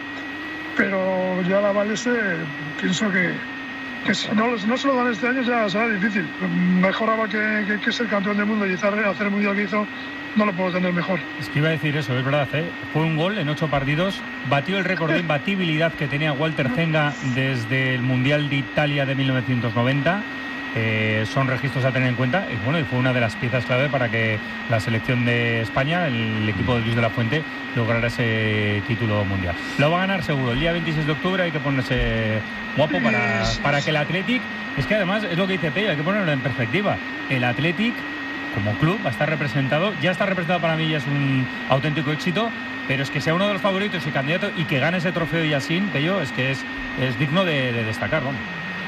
pero ya la Aval ese, pienso que, que si no, no se lo dan este año ya será difícil. Mejoraba que, que, que ser campeón del mundo y hacer, hacer el Mundial que hizo, no lo puedo tener mejor. Es que iba a decir eso, es verdad, ¿eh? Fue un gol en ocho partidos, batió el récord de imbatibilidad que tenía Walter Zenga desde el Mundial de Italia de mil novecientos noventa. Eh, son registros a tener en cuenta y bueno, y fue una de las piezas clave para que la selección de España, el equipo de Luis de la Fuente, lograra ese título mundial. Lo va a ganar seguro, el día veintiséis de octubre hay que ponerse guapo para, para que el Athletic, es que además es lo que dice Pello, hay que ponerlo en perspectiva, el Athletic como club va a estar representado, ya está representado, para mí ya es un auténtico éxito, pero es que sea uno de los favoritos y candidato y que gane ese trofeo y así, Pello, es que es, es digno de, de destacar, vamos.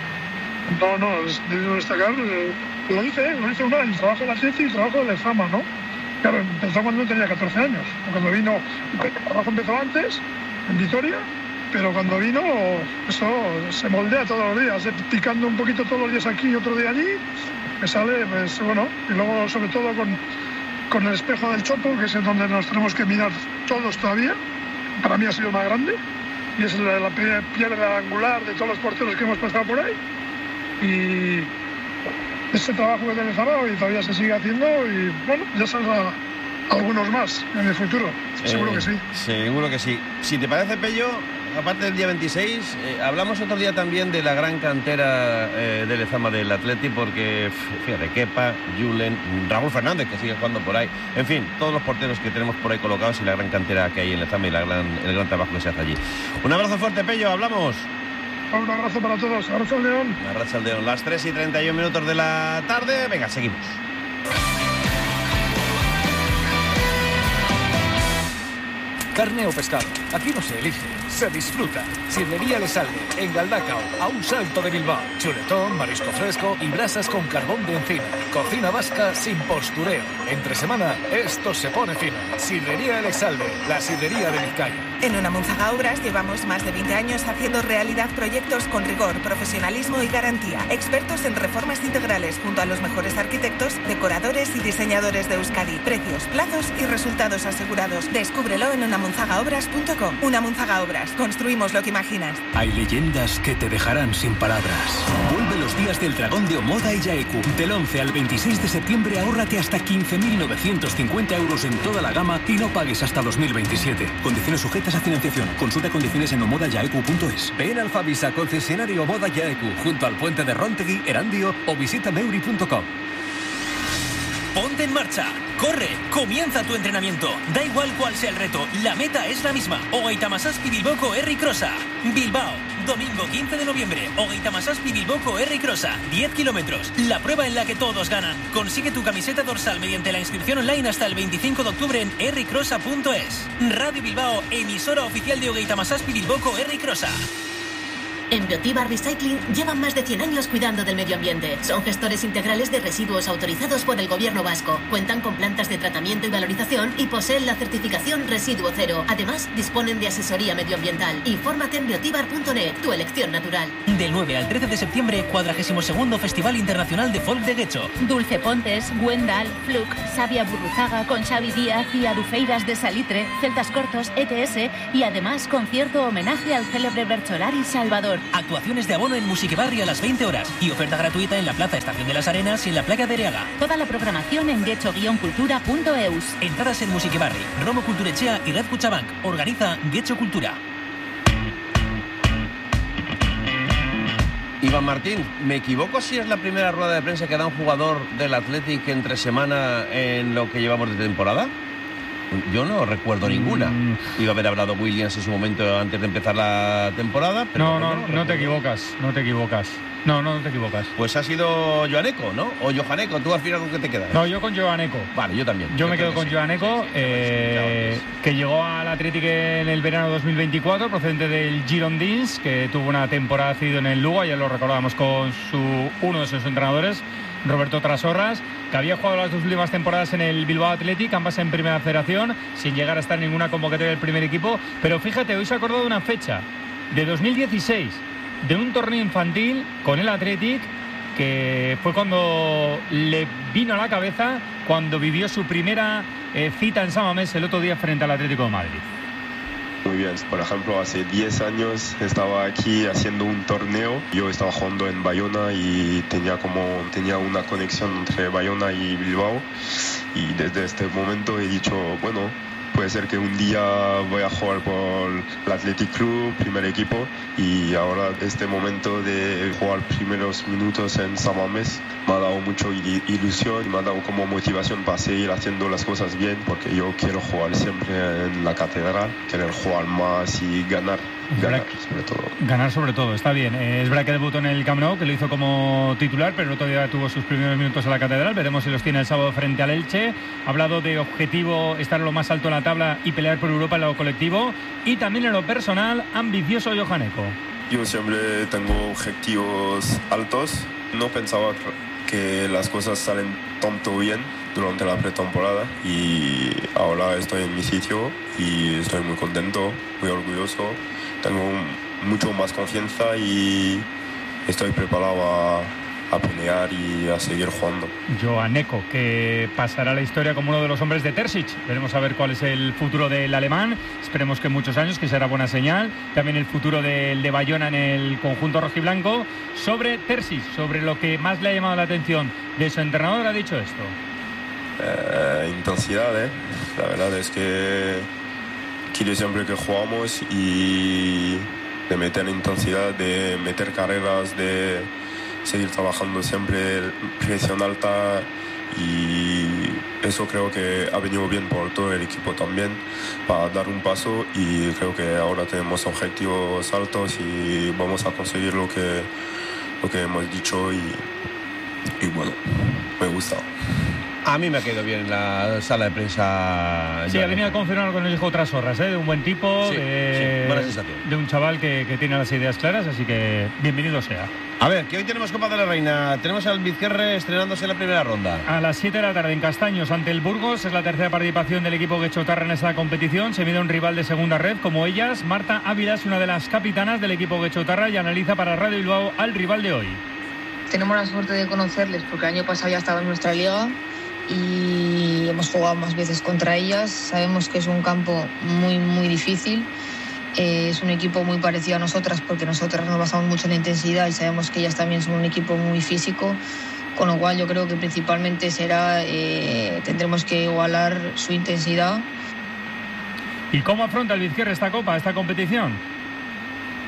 No, no, es digno de destacar, eh, lo dice, lo dice uno, el trabajo de la Atleti y el trabajo de Lezama, ¿no? Claro, empezó cuando tenía catorce años, cuando vino, el trabajo empezó antes, en Vitoria, pero cuando vino, eso se moldea todos los días, picando un poquito todos los días aquí y otro día allí, que sale, pues bueno, y luego sobre todo con, con el espejo del Chopo, que es en donde nos tenemos que mirar todos todavía, para mí ha sido más grande, y es la, la piedra angular de todos los porteros que hemos pasado por ahí. Y ese trabajo que tenemos ahora y todavía se sigue haciendo y bueno, ya saldrá algunos más en el futuro, seguro eh, que sí. Seguro que sí. Si te parece, Pello, aparte del día veintiséis, eh, hablamos otro día también de la gran cantera eh, de Lezama del Atleti, porque fíjate, Kepa, Julen, Raúl Fernández, que sigue jugando por ahí, en fin, todos los porteros que tenemos por ahí colocados y la gran cantera que hay en Lezama y la gran, el gran trabajo que se hace allí. Un abrazo fuerte, Pello, hablamos. Un abrazo para todos. Abrazo al León. Un abrazo al León. Las tres y treinta y un minutos de la tarde. Venga, seguimos. Carne o pescado. Aquí no se elige, se disfruta. Sidrería El Salve, en Galdacao, a un salto de Bilbao. Chuletón, marisco fresco y brasas con carbón de encina. Cocina vasca sin postureo. Entre semana, esto se pone fino. Sidrería El Salve, la sidrería de Vizcaya. En Unamunzaga Obras llevamos más de veinte años haciendo realidad proyectos con rigor, profesionalismo y garantía. Expertos en reformas integrales junto a los mejores arquitectos, decoradores y diseñadores de Euskadi. Precios, plazos y resultados asegurados. Descúbrelo en unamunzaga obras punto com. Unamunzaga Obras. Construimos lo que imaginas. Hay leyendas que te dejarán sin palabras. Vuelve los días del Dragón de Omoda y Yaeku. Del once al veintiséis de septiembre ahórrate hasta quince mil novecientos cincuenta euros en toda la gama y no pagues hasta dos mil veintisiete. Condiciones sujetas a financiación. Consulta condiciones en omoda yaeku punto es. Ven al Fabisa, concesionario Omoda Yaeku, junto al puente de Rontegui, Erandio, o visita meuri punto com. Ponte en marcha, corre, comienza tu entrenamiento. Da igual cuál sea el reto, la meta es la misma. Ogaita Masazpi Bilboko Herri Crossa. Bilbao, Domingo quince de noviembre, Ogeita Masaspi Bilboko R Crossa, diez kilómetros. La prueba en la que todos ganan. Consigue tu camiseta dorsal mediante la inscripción online hasta el veinticinco de octubre en erri crossa punto es. Radio Bilbao, emisora oficial de Ogeita Masaspi Bilboko R Crossa. En Biotibar Recycling llevan más de cien años cuidando del medio ambiente. Son gestores integrales de residuos autorizados por el Gobierno vasco. Cuentan con plantas de tratamiento y valorización y poseen la certificación Residuo Cero. Además, disponen de asesoría medioambiental. Infórmate en biotibar punto net, tu elección natural. Del nueve al trece de septiembre, cuadragésimo segundo Festival Internacional de Folk de Guecho. Dulce Pontes, Gwendal, Fluke, Sabia Burruzaga, con Xavi Díaz y Adufeiras de Salitre, Celtas Cortos, E T S y además concierto homenaje al célebre Bercholari Salvador. Actuaciones de abono en Musiquebarri a las veinte horas y oferta gratuita en la Plaza Estación de las Arenas y en la playa de Ereaga. Toda la programación en guecho guion cultura punto eus. Entradas en Musiquebarri, Romo Culturechea y Red Cuchabank. Organiza Guecho Cultura. Iván Martín, ¿me equivoco si es la primera rueda de prensa que da un jugador del Athletic entre semana en lo que llevamos de temporada? Yo no recuerdo ninguna. Mm. Iba a haber hablado Williams en su momento antes de empezar la temporada. Pero no, no, no, no te equivocas, no te equivocas. No, no, no te equivocas. Pues ha sido Joaneco, ¿no? O Johaneco, ¿tú al final con qué te quedas? No, yo con Joaneco. Vale, yo también. Yo, yo me quedo con sí. Joaneco, eh, que llegó al Athletic en el verano dos mil veinticuatro, procedente del Girondins, que tuvo una temporada cedido en el Lugo, ya lo recordábamos con su uno de sus entrenadores, Roberto Trasorras, que había jugado las dos últimas temporadas en el Bilbao Athletic, ambas en primera federación, sin llegar a estar en ninguna convocatoria del primer equipo. Pero fíjate, hoy se ha acordado de una fecha, de dos mil dieciséis, de un torneo infantil con el Athletic, que fue cuando le vino a la cabeza, cuando vivió su primera eh, cita en San Mamés el otro día frente al Atlético de Madrid. Muy bien, por ejemplo, hace diez años estaba aquí haciendo un torneo. Yo estaba jugando en Bayona y tenía como tenía una conexión entre Bayona y Bilbao. Y desde este momento he dicho, bueno, puede ser que un día voy a jugar por el Athletic Club, primer equipo. Y ahora este momento de jugar primeros minutos en San Mamés me ha dado mucho ilusión y me ha dado como motivación para seguir haciendo las cosas bien, porque yo quiero jugar siempre en la catedral, querer jugar más y ganar. Ganar sobre todo. Ganar sobre todo, está bien. Es verdad que debutó en el Camp Nou, que lo hizo como titular, pero el otro día tuvo sus primeros minutos en la catedral. Veremos si los tiene el sábado frente al Elche. Ha hablado de objetivo estar en lo más alto en la tabla y pelear por Europa en lo colectivo. Y también en lo personal, ambicioso Johaneco. Yo siempre tengo objetivos altos. No pensaba que las cosas salen tanto bien durante la pretemporada y ahora estoy en mi sitio y estoy muy contento, muy orgulloso. Tengo un, mucho más confianza y estoy preparado a, a pelear y a seguir jugando. Johaneco, que pasará a la historia como uno de los hombres de Terzic. Veremos a ver cuál es el futuro del alemán. Esperemos que en muchos años, que será buena señal. También el futuro del de Bayona en el conjunto rojiblanco. Sobre Terzic, sobre lo que más le ha llamado la atención de su entrenador, ha dicho esto. Eh, intensidad, ¿eh? La verdad es que quiere siempre que jugamos y de meter intensidad, de meter carreras, de seguir trabajando siempre, presión alta, y eso creo que ha venido bien por todo el equipo también para dar un paso, y creo que ahora tenemos objetivos altos y vamos a conseguir lo que, lo que hemos dicho y, y bueno, me gusta. A mí me ha quedado bien la sala de prensa. Sí, ha venido a confirmar lo que nos dijo Trasorras, ¿eh? De un buen tipo, sí, de, sí, buena sensación. De un chaval que, que tiene las ideas claras, así que bienvenido sea. A ver, que hoy tenemos Copa de la Reina. Tenemos al Vizquerre estrenándose en la primera ronda. A las siete de la tarde en Castaños ante el Burgos. Es la tercera participación del equipo guechotarra en esta competición. Se mide un rival de segunda red como ellas. Marta Ávila es una de las capitanas del equipo guechotarra y analiza para Radio Bilbao al rival de hoy. Tenemos la suerte de conocerles porque el año pasado ya estaba en nuestra liga y hemos jugado más veces contra ellas. Sabemos que es un campo muy, muy difícil. Eh, es un equipo muy parecido a nosotras porque nosotras nos basamos mucho en la intensidad y sabemos que ellas también son un equipo muy físico, con lo cual yo creo que principalmente será eh, tendremos que igualar su intensidad. ¿Y cómo afronta el Vizquerre esta Copa, esta competición?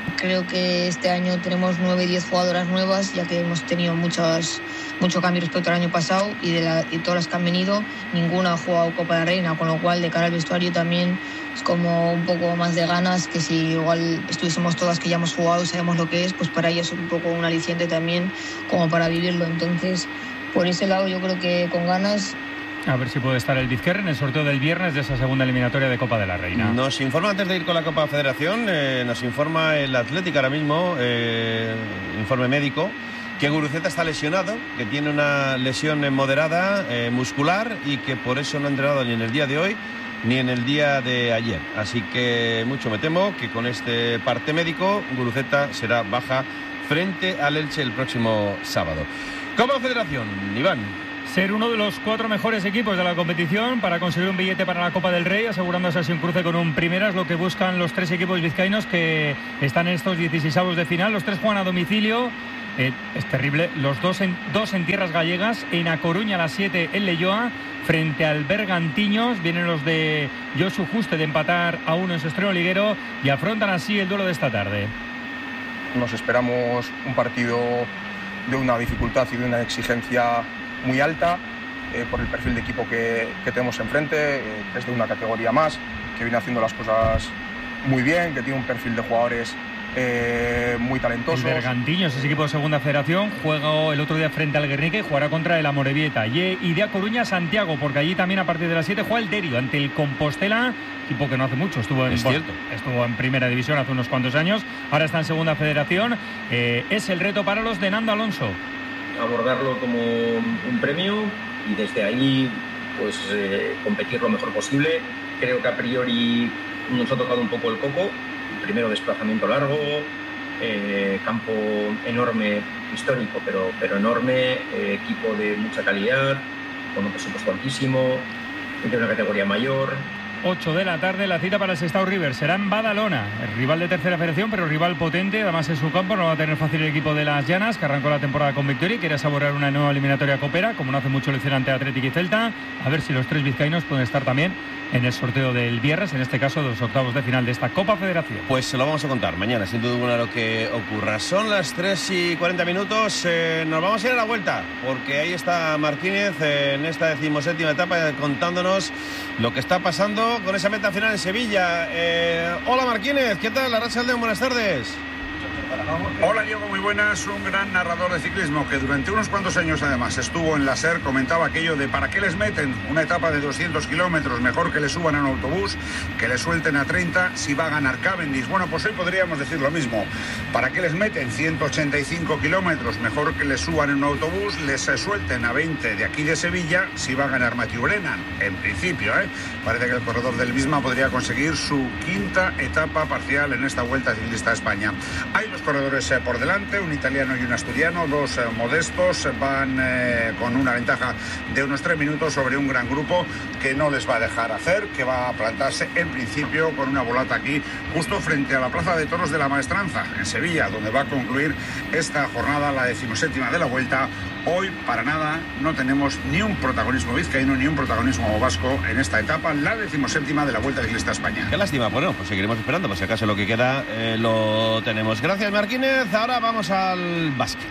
Creo que este año tenemos nueve, diez jugadoras nuevas, ya que hemos tenido muchas, mucho cambio respecto al año pasado y de, la, y todas las que han venido, ninguna ha jugado Copa de la Reina, con lo cual de cara al vestuario también es como un poco más de ganas, que si igual estuviésemos todas que ya hemos jugado y sabemos lo que es, pues para ellas es un poco un aliciente también como para vivirlo. Entonces, por ese lado yo creo que con ganas. A ver si puede estar el Vizquerre en el sorteo del viernes de esa segunda eliminatoria de Copa de la Reina. Nos informa antes de ir con la Copa Federación, eh, nos informa el Atlético ahora mismo, eh, informe médico, que Guruceta está lesionado, que tiene una lesión moderada eh, muscular y que por eso no ha entrenado ni en el día de hoy ni en el día de ayer. Así que mucho me temo que con este parte médico Guruceta será baja frente al Elche el próximo sábado. Copa Federación, Iván. Ser uno de los cuatro mejores equipos de la competición para conseguir un billete para la Copa del Rey, asegurándose así un cruce con un primeras, lo que buscan los tres equipos vizcaínos que están en estos dieciseisavos de final. Los tres juegan a domicilio, eh, es terrible, los dos en, dos en tierras gallegas, en A Coruña a las siete en Leioa, frente al Bergantiños. Vienen los de Josu Juste de empatar a uno en su estreno liguero y afrontan así el duelo de esta tarde. Nos esperamos un partido de una dificultad y de una exigencia muy alta eh, por el perfil de equipo que, que tenemos enfrente, eh, que es de una categoría más, que viene haciendo las cosas muy bien, que tiene un perfil de jugadores eh, muy talentosos. El Bergantiños, ese equipo de segunda federación, juega el otro día frente al Guernica y jugará contra el Amorebieta. Y, y de A Coruña a Santiago, porque allí también a partir de las siete juega el Derio ante el Compostela, equipo que no hace mucho, estuvo en, bueno, estuvo en primera división hace unos cuantos años, ahora está en segunda federación. Eh, es el reto para los de Nando Alonso. Abordarlo como un premio y desde ahí pues eh, competir lo mejor posible. Creo que a priori nos ha tocado un poco el coco. Primero desplazamiento largo, eh, campo enorme, histórico pero, pero enorme, eh, equipo de mucha calidad, con un presupuesto altísimo, de una categoría mayor. ocho de la tarde, la cita para el Sestao River será en Badalona, el rival de tercera federación, pero rival potente, además en su campo. No va a tener fácil el equipo de las Llanas, que arrancó la temporada con victoria y quiere saborear una nueva eliminatoria copera, como no hace mucho el ante Atlético y Celta. A ver si los tres vizcaínos pueden estar también en el sorteo del viernes, en este caso de los octavos de final de esta Copa Federación. Pues se lo vamos a contar mañana, sin duda alguna, lo que ocurra. Son las tres y cuarenta minutos, eh, nos vamos a ir a la vuelta, porque ahí está Martínez eh, en esta decimoséptima etapa contándonos lo que está pasando con esa meta final en Sevilla. Eh, hola Martínez, ¿qué tal? Arrachaldeón, buenas tardes. Hola Diego, muy buenas. Un gran narrador de ciclismo que durante unos cuantos años además estuvo en la SER, comentaba aquello de ¿para qué les meten una etapa de doscientos kilómetros? Mejor que le suban a un autobús, que le suelten a treinta si va a ganar Cavendish. Bueno, pues hoy podríamos decir lo mismo. ¿Para qué les meten ciento ochenta y cinco kilómetros? Mejor que les suban en un autobús, les suelten a veinte de aquí de Sevilla si va a ganar Matthew Brennan. En principio, ¿eh? Parece que el corredor del Visma podría conseguir su quinta etapa parcial en esta Vuelta Ciclista a España. Hay dos corredores eh, por delante, un italiano y un asturiano, dos eh, modestos, van eh, con una ventaja de unos tres minutos sobre un gran grupo que no les va a dejar hacer, que va a plantarse en principio con una volata aquí justo frente a la Plaza de Toros de la Maestranza, en Sevilla, donde va a concluir esta jornada, la decimoséptima de la Vuelta. Hoy, para nada, no tenemos ni un protagonismo vizcaíno ni un protagonismo vasco en esta etapa, la decimoséptima de la Vuelta Ciclista a España. Qué lástima, bueno, pues seguiremos esperando, por si acaso lo que queda eh, lo tenemos. Gracias, Martínez. Ahora vamos al básquet.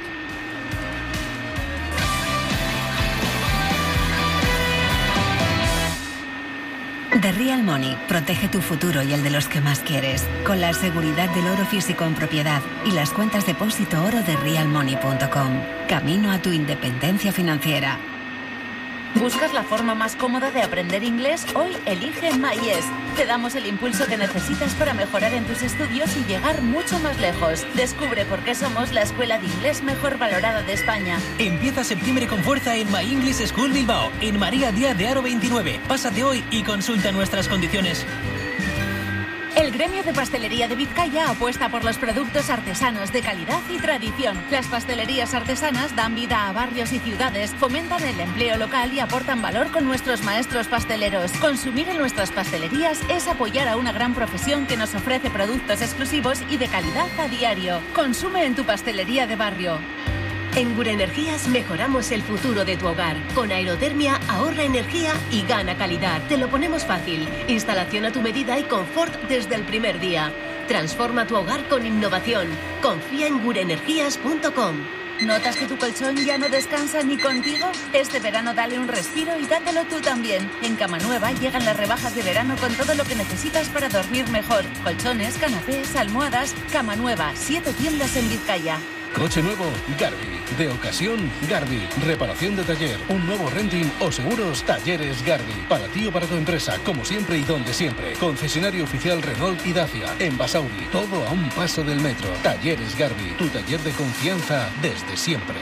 The Real Money protege tu futuro y el de los que más quieres, con la seguridad del oro físico en propiedad y las cuentas depósito oro de real money punto com. Camino a tu independencia financiera. ¿Buscas la forma más cómoda de aprender inglés? Hoy elige MyES. Te damos el impulso que necesitas para mejorar en tus estudios y llegar mucho más lejos. Descubre por qué somos la escuela de inglés mejor valorada de España. Empieza septiembre con fuerza en My English School Bilbao, en María Díaz de Haro veintinueve. Pásate hoy y consulta nuestras condiciones. El gremio de pastelería de Vizcaya apuesta por los productos artesanos de calidad y tradición. Las pastelerías artesanas dan vida a barrios y ciudades, fomentan el empleo local y aportan valor con nuestros maestros pasteleros. Consumir en nuestras pastelerías es apoyar a una gran profesión que nos ofrece productos exclusivos y de calidad a diario. Consume en tu pastelería de barrio. En Gurenergías mejoramos el futuro de tu hogar. Con aerotermia ahorra energía y gana calidad. Te lo ponemos fácil. Instalación a tu medida y confort desde el primer día. Transforma tu hogar con innovación. Confía en gurenergías punto com. ¿Notas que tu colchón ya no descansa ni contigo? Este verano dale un respiro y dátelo tú también. En Cama Nueva llegan las rebajas de verano con todo lo que necesitas para dormir mejor. Colchones, canapés, almohadas. Cama Nueva, siete tiendas en Vizcaya. Coche nuevo, Garbi. De ocasión, Garbi. Reparación de taller, un nuevo renting o seguros, Talleres Garbi. Para ti o para tu empresa, como siempre y donde siempre. Concesionario oficial Renault y Dacia. En Basauri, todo a un paso del metro. Talleres Garbi, tu taller de confianza desde siempre.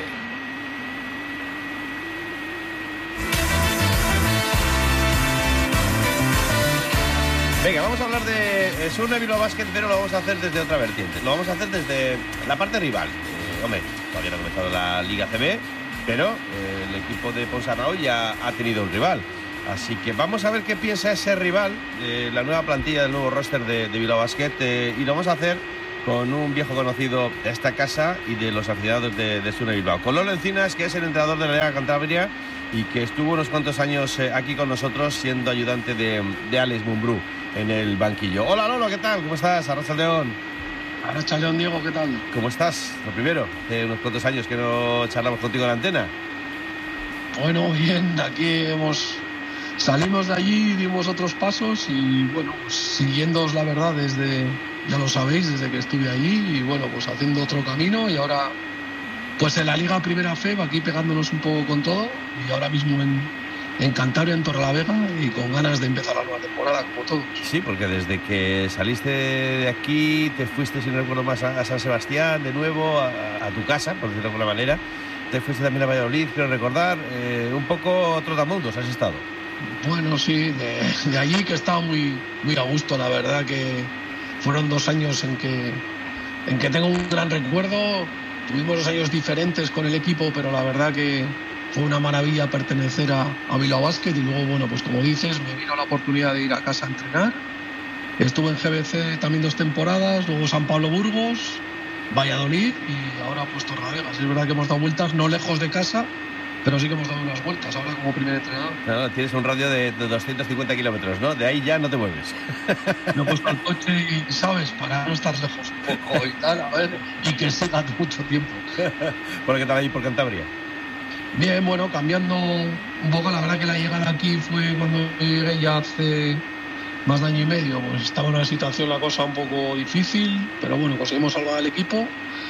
Venga, vamos a hablar de Surne Bilbao Basket, pero lo vamos a hacer desde otra vertiente. Lo vamos a hacer desde la parte rival. Eh, hombre, todavía no ha comenzado la Liga C B, pero eh, el equipo de Ponsarnau ya ha tenido un rival. Así que vamos a ver qué piensa ese rival de la nueva plantilla del nuevo roster de, de Bilbao Basket. Eh, y lo vamos a hacer con un viejo conocido de esta casa y de los aficionados de, de Surne Bilbao. Con Lolo Encinas, que es el entrenador de la Liga Cantabria y que estuvo unos cuantos años eh, aquí con nosotros siendo ayudante de, de Alex Mumbrú en el banquillo. Hola Lolo, ¿qué tal? ¿Cómo estás? Arrachaldeón. Arrachaldeón, Diego, ¿qué tal? ¿Cómo estás? Lo primero, hace unos cuantos años que no charlamos contigo en la antena. Bueno, bien, aquí hemos... Salimos de allí, dimos otros pasos y bueno, pues siguiéndoos la verdad desde, ya lo sabéis, desde que estuve allí y bueno, pues haciendo otro camino y ahora pues en la Liga Primera F E B aquí pegándonos un poco con todo y ahora mismo en, en Cantabria, en Torrelavega y con ganas de empezar la nueva temporada como todos. Sí, porque desde que saliste de aquí te fuiste, si no recuerdo más, a, a San Sebastián de nuevo, a, a tu casa, por decirlo de alguna manera, te fuiste también a Valladolid, quiero recordar, eh, un poco trotamundos has estado. Bueno, sí, de, de allí que estaba muy, muy a gusto, la verdad que fueron dos años en que, en que tengo un gran recuerdo. Tuvimos dos años diferentes con el equipo, pero la verdad que fue una maravilla pertenecer a, a Bilbao Basket y luego, bueno, pues como dices, me vino la oportunidad de ir a casa a entrenar. Estuve en G B C también dos temporadas, luego San Pablo Burgos, Valladolid y ahora pues Torrelavega. Es verdad que hemos dado vueltas no lejos de casa, pero sí que hemos dado unas vueltas ahora como primer entrenador. No, no, tienes un radio de, de doscientos cincuenta kilómetros, ¿no? De ahí ya no te mueves. No, pues con el coche, y, ¿sabes? Para no estar lejos un poco y tal, a ver, y que siga mucho tiempo. ¿Por qué tal ahí por Cantabria? Bien, bueno, cambiando un poco, la verdad que la llegada aquí fue cuando llegué ya hace más de año y medio, pues estaba en una situación la cosa un poco difícil, pero bueno, conseguimos salvar al equipo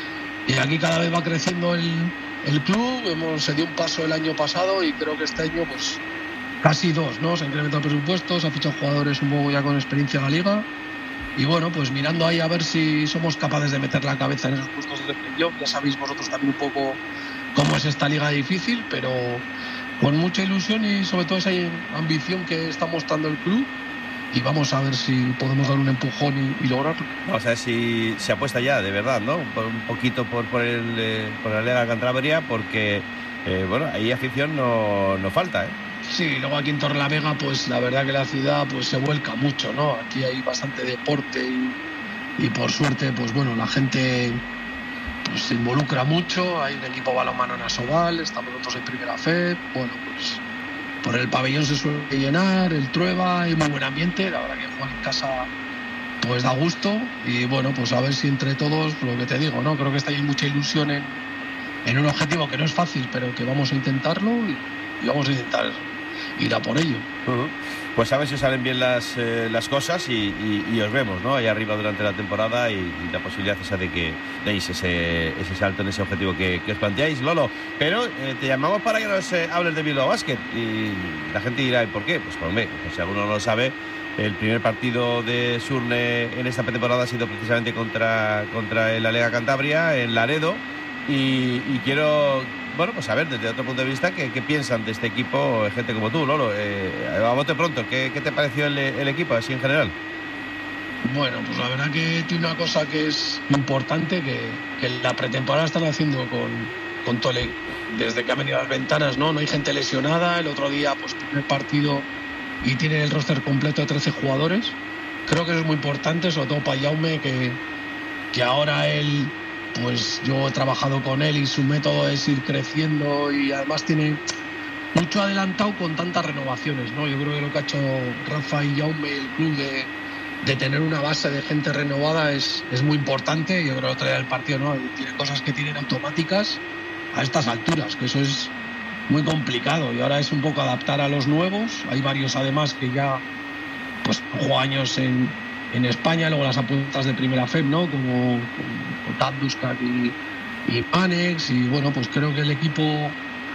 y aquí cada vez va creciendo el... El club, hemos, se dio un paso el año pasado y creo que este año pues casi dos, ¿no? Se han incrementado presupuestos, se han fichado jugadores un poco ya con experiencia en la liga y bueno, pues mirando ahí a ver si somos capaces de meter la cabeza en esos puestos de playoff. Ya sabéis vosotros también un poco cómo es esta liga difícil, pero con mucha ilusión y sobre todo esa ambición que está mostrando el club. Y vamos a ver si podemos dar un empujón y, y lograrlo. Vamos a ver si se apuesta ya, de verdad, ¿no? Por un poquito por, por, el, eh, por la Liga Cantabria, porque, eh, bueno, ahí afición no, no falta, ¿eh? Sí, luego aquí en Torrelavega, pues la verdad que la ciudad pues se vuelca mucho, ¿no? Aquí hay bastante deporte y, y por suerte, pues bueno, la gente pues se involucra mucho. Hay un equipo balonmano en Asobal, estamos nosotros en Primera F E B, bueno, pues... Por el pabellón se suele llenar, el Trueba, hay muy buen ambiente, la verdad que jugar en casa pues da gusto y bueno, pues a ver si entre todos, lo que te digo, ¿no? Creo que está ahí mucha ilusión en, en un objetivo que no es fácil, pero que vamos a intentarlo y, y vamos a intentar ir a por ello. Uh-huh. Pues a ver si salen bien las, eh, las cosas y, y, y os vemos, ¿no? Ahí arriba durante la temporada y, y la posibilidad esa de que deis ese, ese salto en ese objetivo que, que os planteáis, Lolo. Pero eh, te llamamos para que nos eh, hables de Bilbao Basket y la gente dirá, ¿y por qué? Pues, pues, pues si alguno no lo sabe, el primer partido de Surne en esta temporada ha sido precisamente contra, contra la Liga Cantabria en Laredo y, y quiero... Bueno, pues a ver, desde otro punto de vista, ¿qué, qué piensan de este equipo gente como tú, Lolo? Eh, a bote pronto, ¿qué, ¿qué te pareció el, el equipo así en general? Bueno, pues la verdad que tiene una cosa que es importante, que, que la pretemporada están haciendo con, con todo el, desde que han venido las ventanas, ¿no? No hay gente lesionada, el otro día, pues primer partido y tienen el roster completo de trece jugadores. Creo que eso es muy importante, sobre todo para Jaume, que, que ahora él... Pues yo he trabajado con él y su método es ir creciendo y además tiene mucho adelantado con tantas renovaciones, ¿no? Yo creo que lo que ha hecho Rafa y Jaume y el club de, de tener una base de gente renovada es, es muy importante. Yo creo que trae el partido, ¿no? Tiene cosas que tienen automáticas a estas alturas, que eso es muy complicado, y ahora es un poco adaptar a los nuevos. Hay varios además que ya pues juegan años en, en España, luego las apuntas de primera F E B, ¿no? Como, como Dan Duskak y, y Manex, y bueno, pues creo que el equipo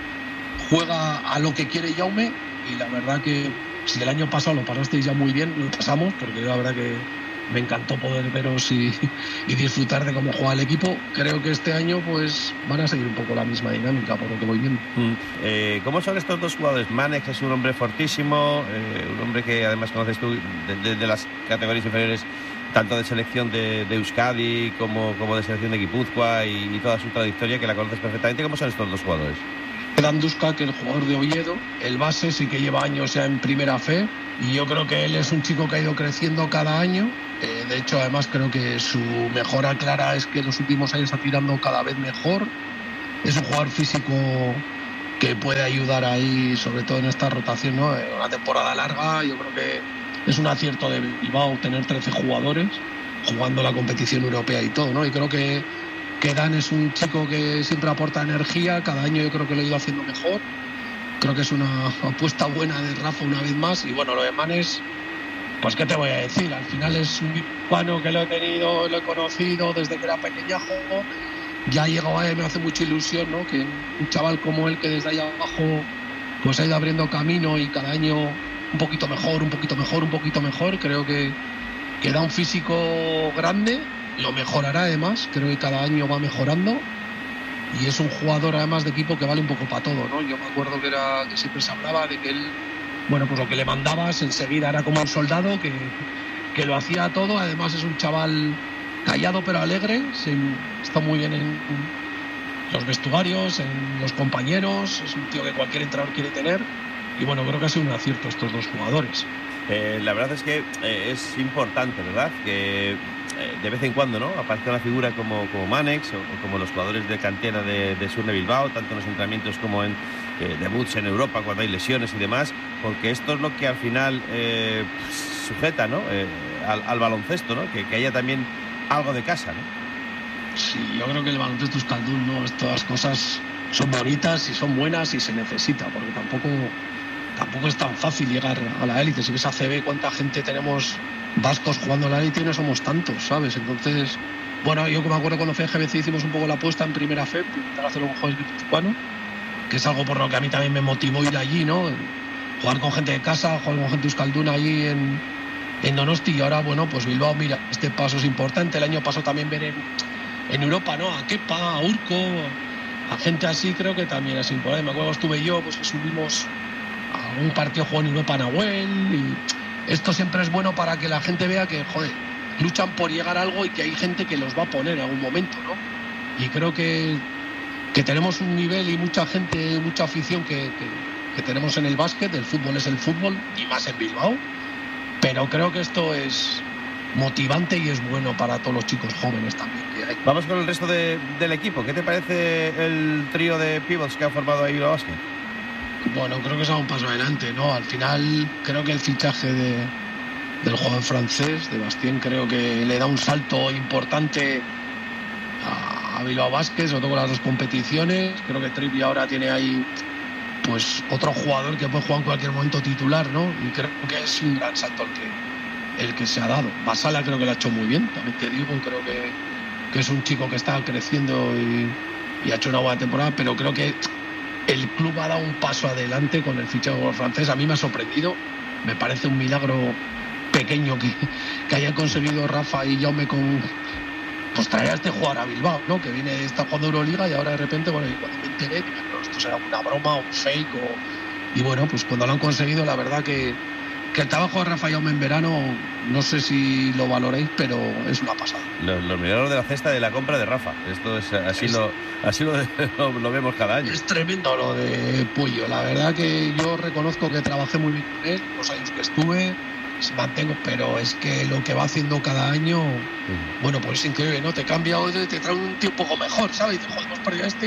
juega a lo que quiere Jaume, y la verdad que si el año pasado lo pasasteis ya muy bien, lo pasamos, porque la verdad que me encantó poder veros y, y disfrutar de cómo juega el equipo. Creo que este año pues van a seguir un poco la misma dinámica, por lo que voy viendo. Mm. Eh, ¿Cómo son estos dos jugadores? Manex es un hombre fortísimo, eh, un hombre que además conoces tú de, de, de las categorías inferiores, tanto de selección de, de Euskadi como, como de selección de Guipúzcoa, y, y toda su trayectoria, que la conoces perfectamente. ¿Cómo son estos dos jugadores? Dan Duskak, el jugador de Oviedo, el base sí que lleva años ya en primera F E B, y yo creo que él es un chico que ha ido creciendo cada año. Eh, de hecho, además creo que su mejora clara es que en los últimos años está tirando cada vez mejor. Es un jugador físico que puede ayudar ahí, sobre todo en esta rotación, ¿no? En una temporada larga, yo creo que es un acierto de Bilbao tener trece jugadores jugando la competición europea y todo, ¿no? Y creo que que Dan es un chico que siempre aporta energía, cada año yo creo que lo ha ido haciendo mejor. Creo que es una apuesta buena de Rafa una vez más. Y bueno, lo de Manes, pues qué te voy a decir, al final es un guipuzcoano que lo he tenido, lo he conocido desde que era pequeñajo, ya ha llegado ahí, me hace mucha ilusión, ¿no? Que un chaval como él, que desde ahí abajo pues ha ido abriendo camino, y cada año un poquito mejor, un poquito mejor, un poquito mejor. Creo que, que da un físico grande, lo mejorará además, creo que cada año va mejorando, y es un jugador además de equipo que vale un poco para todo, ¿no? Yo me acuerdo que era que siempre se hablaba de que él, bueno, pues lo que le mandabas enseguida era como un soldado que, que lo hacía todo. Además es un chaval callado pero alegre, se, está muy bien en los vestuarios, en los compañeros, es un tío que cualquier entrenador quiere tener, y bueno, creo que ha sido un acierto estos dos jugadores. Eh, la verdad es que eh, es importante, ¿verdad?, que de vez en cuando, ¿no?, aparezca una figura como, como Manex o, o como los jugadores de cantera de, de Sur de Bilbao, tanto en los entrenamientos como en eh, debuts en Europa cuando hay lesiones y demás, porque esto es lo que al final eh, sujeta, ¿no?, eh, al, al baloncesto, ¿no?, que, que haya también algo de casa, ¿no? Sí, yo creo que el baloncesto euskaldun, ¿no?, estas cosas son bonitas y son buenas y se necesita, porque tampoco, tampoco es tan fácil llegar a la élite. Si ves a C B, cuánta gente tenemos vascos jugando a la élite, no somos tantos, ¿sabes? Entonces, bueno, yo me acuerdo cuando fui a G B C hicimos un poco la apuesta en primera F E B, intentar hacerlo con jugadores guipuzcoanos, que es algo por lo que a mí también me motivó ir allí, ¿no? Jugar con gente de casa, jugar con gente euskalduna allí en, en Donosti, y ahora, bueno, pues Bilbao, mira, este paso es importante. El año pasado también ver en, en Europa, ¿no?, a Kepa, a Urco, a gente así, creo que también es importante. Me acuerdo que estuve yo, pues que subimos a un partido jugó en Europa Nahuel, y esto siempre es bueno para que la gente vea que, joder, luchan por llegar a algo y que hay gente que los va a poner en algún momento, ¿no? Y creo que, que tenemos un nivel y mucha gente, mucha afición que, que, que tenemos en el básquet. El fútbol es el fútbol, y más en Bilbao, pero creo que esto es motivante y es bueno para todos los chicos jóvenes también que hay. Vamos con el resto de, del equipo. ¿Qué te parece el trío de pivots que ha formado ahí Bilbao Basket? Bueno, creo que es un paso adelante, ¿no? Al final creo que el fichaje de, del jugador francés, de Bastien, creo que le da un salto importante a, a Bilbao Basket, sobre todo con las dos competiciones. Creo que Trippi ahora tiene ahí pues otro jugador que puede jugar en cualquier momento titular, ¿no? Y creo que es un gran salto el que, el que se ha dado. Basala creo que lo ha hecho muy bien, también te digo, creo que, que es un chico que está creciendo y, y ha hecho una buena temporada, pero creo que el club ha dado un paso adelante con el fichaje francés. A mí me ha sorprendido, me parece un milagro pequeño que, que hayan conseguido Rafa y Jaume con, pues traer a este jugador a Bilbao, ¿no?, que viene, está jugando Euroliga, y ahora de repente, bueno, y cuando me enteré, pero esto será una broma, un fake, o... y bueno, pues cuando lo han conseguido, la verdad que, que el trabajo de Rafa y Jaume en verano, no sé si lo valoréis, pero es una pasada. Los, los milagros de la cesta de la compra de Rafa, esto es así, es, lo, así lo, lo, lo vemos cada año. Es tremendo lo de Puyo, la verdad que yo reconozco que trabajé muy bien con él, los años que estuve, mantengo, pero es que lo que va haciendo cada año, uh-huh. bueno, pues es increíble, ¿no? Te cambia hoy, te trae un tío un poco mejor, ¿sabes? Y te joder, hemos perdido a este,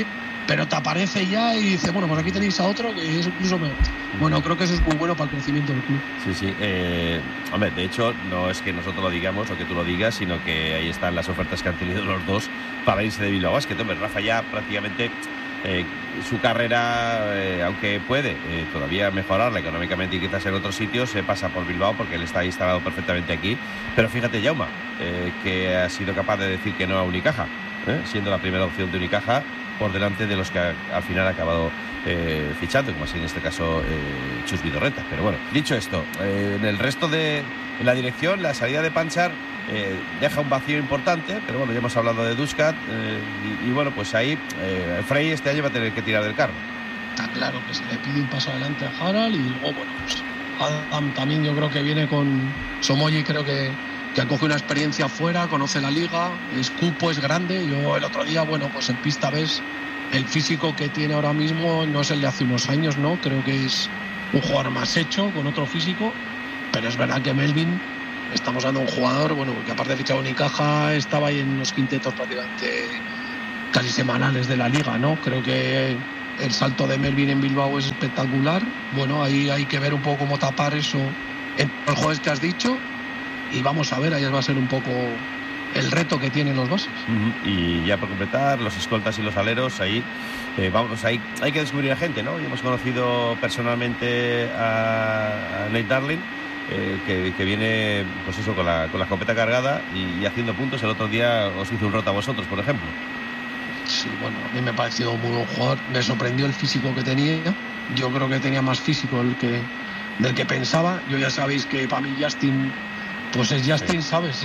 pero te aparece ya y dice, bueno, pues aquí tenéis a otro que es incluso mejor. Bueno, creo que eso es muy bueno para el crecimiento del club. Sí, sí. Eh, hombre, de hecho, no es que nosotros lo digamos o que tú lo digas, sino que ahí están las ofertas que han tenido los dos para irse de Bilbao Basket. Hombre, Rafa ya prácticamente eh, su carrera, eh, aunque puede eh, todavía mejorarla económicamente y quizás en otros sitios, se pasa por Bilbao porque él está instalado perfectamente aquí. Pero fíjate, Jaume, eh, que ha sido capaz de decir que no a Unicaja, ¿eh? siendo la primera opción de Unicaja por delante de los que ha, al final ha acabado eh, fichando, como así en este caso eh, Chus Vidorreta. Pero bueno, dicho esto, eh, en el resto de en la dirección, la salida de Panchar eh, deja un vacío importante, pero bueno, ya hemos hablado de Duskat eh, y, y bueno, pues ahí eh, Frey este año va a tener que tirar del carro. Está claro que se le pide un paso adelante a Harald y luego, bueno, pues Adam también yo creo que viene con Somoyi, creo que que acoge una experiencia afuera, conoce la liga, es cupo, es grande. Yo el otro día, bueno, pues en pista ves el físico que tiene ahora mismo, no es el de hace unos años, ¿no? Creo que es un jugador más hecho, con otro físico, pero es verdad que Melvin, estamos dando un jugador, bueno, que aparte de fichar Unicaja, estaba ahí en los quintetos prácticamente casi semanales de la liga, ¿no? Creo que el salto de Melvin en Bilbao es espectacular. Bueno, ahí hay que ver un poco cómo tapar eso en los jugadores que has dicho. Y vamos a ver, ahí va a ser un poco el reto que tienen los bases. Uh-huh. Y ya por completar, los escoltas y los aleros, ahí eh, vamos, ahí hay que descubrir a gente, ¿no? Y hemos conocido personalmente a, a Nate Darling, eh, que, que viene, pues eso, con la, con la escopeta cargada y, y haciendo puntos. El otro día os hizo un roto a vosotros, por ejemplo. Sí, bueno, a mí me ha parecido muy buen jugador. Me sorprendió el físico que tenía. Yo creo que tenía más físico del que, del que pensaba. Yo ya sabéis que para mí Justin... Pues es Justin, ¿sabes?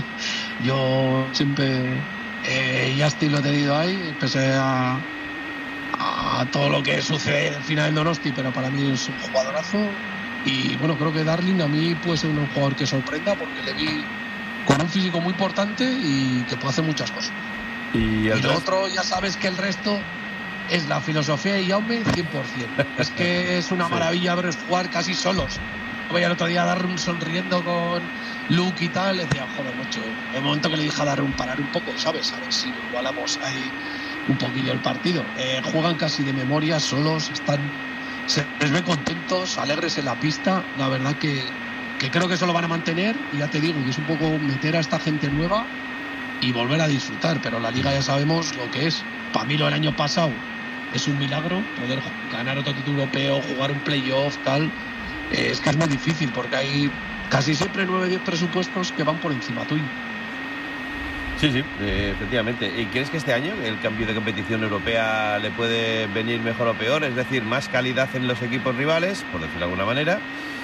Yo siempre eh, Justin lo he tenido ahí, pese a, a todo lo que sucede en el final en Donosti, pero para mí es un jugadorazo. Y bueno, creo que Darling a mí puede ser un jugador que sorprenda porque le vi con un físico muy importante y que puede hacer muchas cosas. Y, y lo otro, ya sabes que el resto es la filosofía de Jaume cien por ciento. Es que es una maravilla verlos jugar casi solos. Voy al otro día a Darun sonriendo con Luke y tal, le decía, joder, macho, el momento que le dije a Darun parar un poco, ¿sabes? A ver si igualamos ahí un poquillo el partido. Eh, juegan casi de memoria, solos, están, se les ve contentos, alegres en la pista. La verdad que, que creo que eso lo van a mantener y ya te digo, que es un poco meter a esta gente nueva y volver a disfrutar, pero la liga ya sabemos lo que es. Para mí lo del año pasado es un milagro, poder ganar otro título europeo, jugar un playoff, tal. Eh, es que es muy difícil porque hay casi siempre nueve o diez presupuestos que van por encima tuyo. Sí, sí, eh, efectivamente. ¿Y crees que este año el cambio de competición europea le puede venir mejor o peor? Es decir, más calidad en los equipos rivales, por decirlo de alguna manera,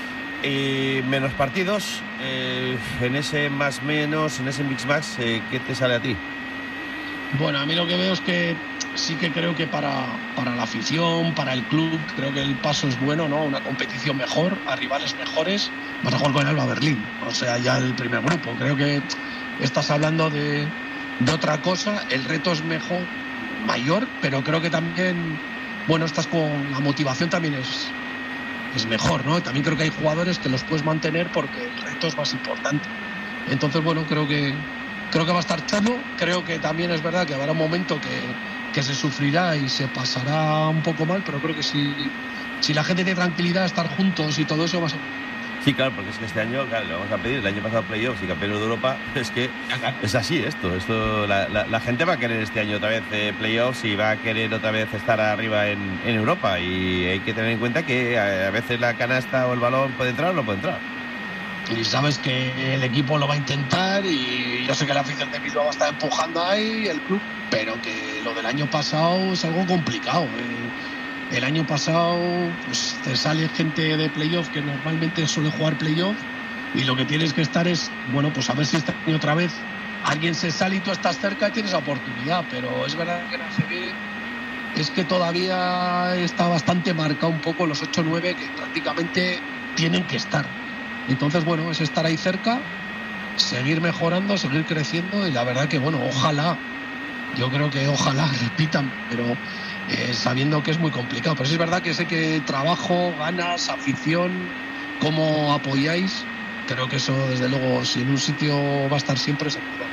y menos partidos. Eh, en ese más menos, en ese mix max, eh, ¿qué te sale a ti? Bueno, a mí lo que veo es que sí que creo que para, para la afición, para el club, creo que el paso es bueno, ¿no? Una competición mejor, a rivales mejores. Vas a jugar con el Alba Berlín, o sea, ya el primer grupo. Creo que estás hablando de, de otra cosa. El reto es mejor, mayor, pero creo que también, bueno, estás con la motivación también es, es mejor, ¿no? También creo que hay jugadores que los puedes mantener porque el reto es más importante. Entonces, bueno, creo que creo que va a estar chulo. Creo que también es verdad que habrá un momento que que se sufrirá y se pasará un poco mal, pero creo que si, si la gente tiene tranquilidad, estar juntos y todo eso va a ser... Sí, claro, porque es que este año, claro, le vamos a pedir, el año pasado playoffs y campeones de Europa, es que es así esto, esto la, la, la gente va a querer este año otra vez eh, playoffs y va a querer otra vez estar arriba en, en Europa, y hay que tener en cuenta que a, a veces la canasta o el balón puede entrar o no puede entrar. Y sabes que el equipo lo va a intentar y yo sé que la afición de Bilbao va a estar empujando ahí, el club, pero que lo del año pasado es algo complicado. Eh. El año pasado pues te sale gente de playoff que normalmente suele jugar playoff y lo que tienes que estar es, bueno, pues a ver si este año otra vez alguien se sale y tú estás cerca y tienes la oportunidad, pero es verdad que en A C B es que todavía está bastante marcado un poco los ocho nueve que prácticamente tienen que estar. Entonces, bueno, es estar ahí cerca, seguir mejorando, seguir creciendo y la verdad que, bueno, ojalá, yo creo que ojalá repitan, pero eh, sabiendo que es muy complicado. Pero sí es verdad que sé que trabajo, ganas, afición, cómo apoyáis, creo que eso, desde luego, si en un sitio va a estar siempre, seguro.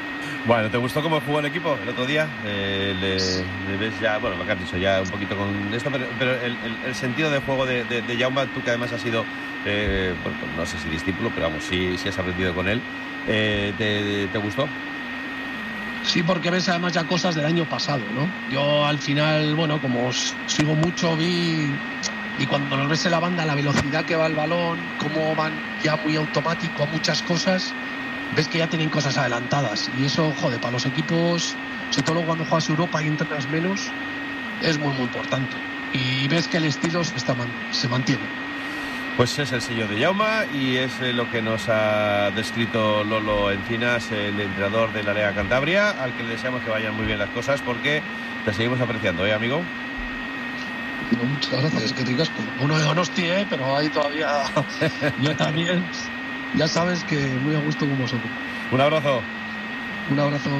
Bueno, ¿te gustó cómo jugó el equipo el otro día? Eh, le, le ves ya, bueno, lo que has dicho ya un poquito con esto, pero, pero el, el, el sentido de juego de, de, de Jaume, tú que además has sido, eh, bueno, no sé si discípulo, pero vamos, sí, sí has aprendido con él, eh, ¿te, ¿te gustó? Sí, porque ves además ya cosas del año pasado, ¿no? Yo al final, bueno, como sigo mucho, vi... Y cuando nos ves en la banda, la velocidad que va el balón, cómo van ya muy automático a muchas cosas, ves que ya tienen cosas adelantadas. Y eso, joder, para los equipos, sobre todo cuando juegas Europa y entrenas menos, es muy, muy importante. Y ves que el estilo se, está, se mantiene. Pues es el sello de Jaume y es lo que nos ha descrito Lolo Encinas, el entrenador de la Lega Cantabria, al que le deseamos que vayan muy bien las cosas porque te seguimos apreciando, ¿eh, amigo? No, muchas gracias, que ricasco. Uno de Donosti, ¿eh? Pero ahí todavía yo también. Ya sabes que muy a gusto con vosotros. Un abrazo. Un abrazo.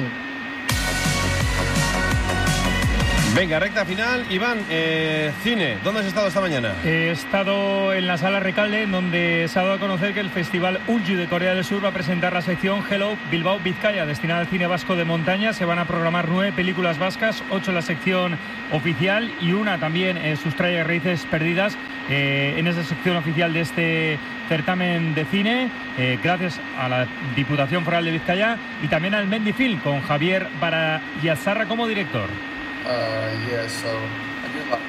Venga, recta final. Iván, eh, cine, ¿dónde has estado esta mañana? He estado en la Sala Recalde, donde se ha dado a conocer que el Festival Ulju de Corea del Sur va a presentar la sección Hello Bilbao Vizcaya, destinada al cine vasco de montaña. Se van a programar nueve películas vascas, ocho en la sección oficial y una también eh, sustrae raíces perdidas eh, en esa sección oficial de este certamen de cine, eh, gracias a la Diputación Foral de Vizcaya y también al Mendifilm, con Javier Barayazarra como director. Uh, yeah, so I did like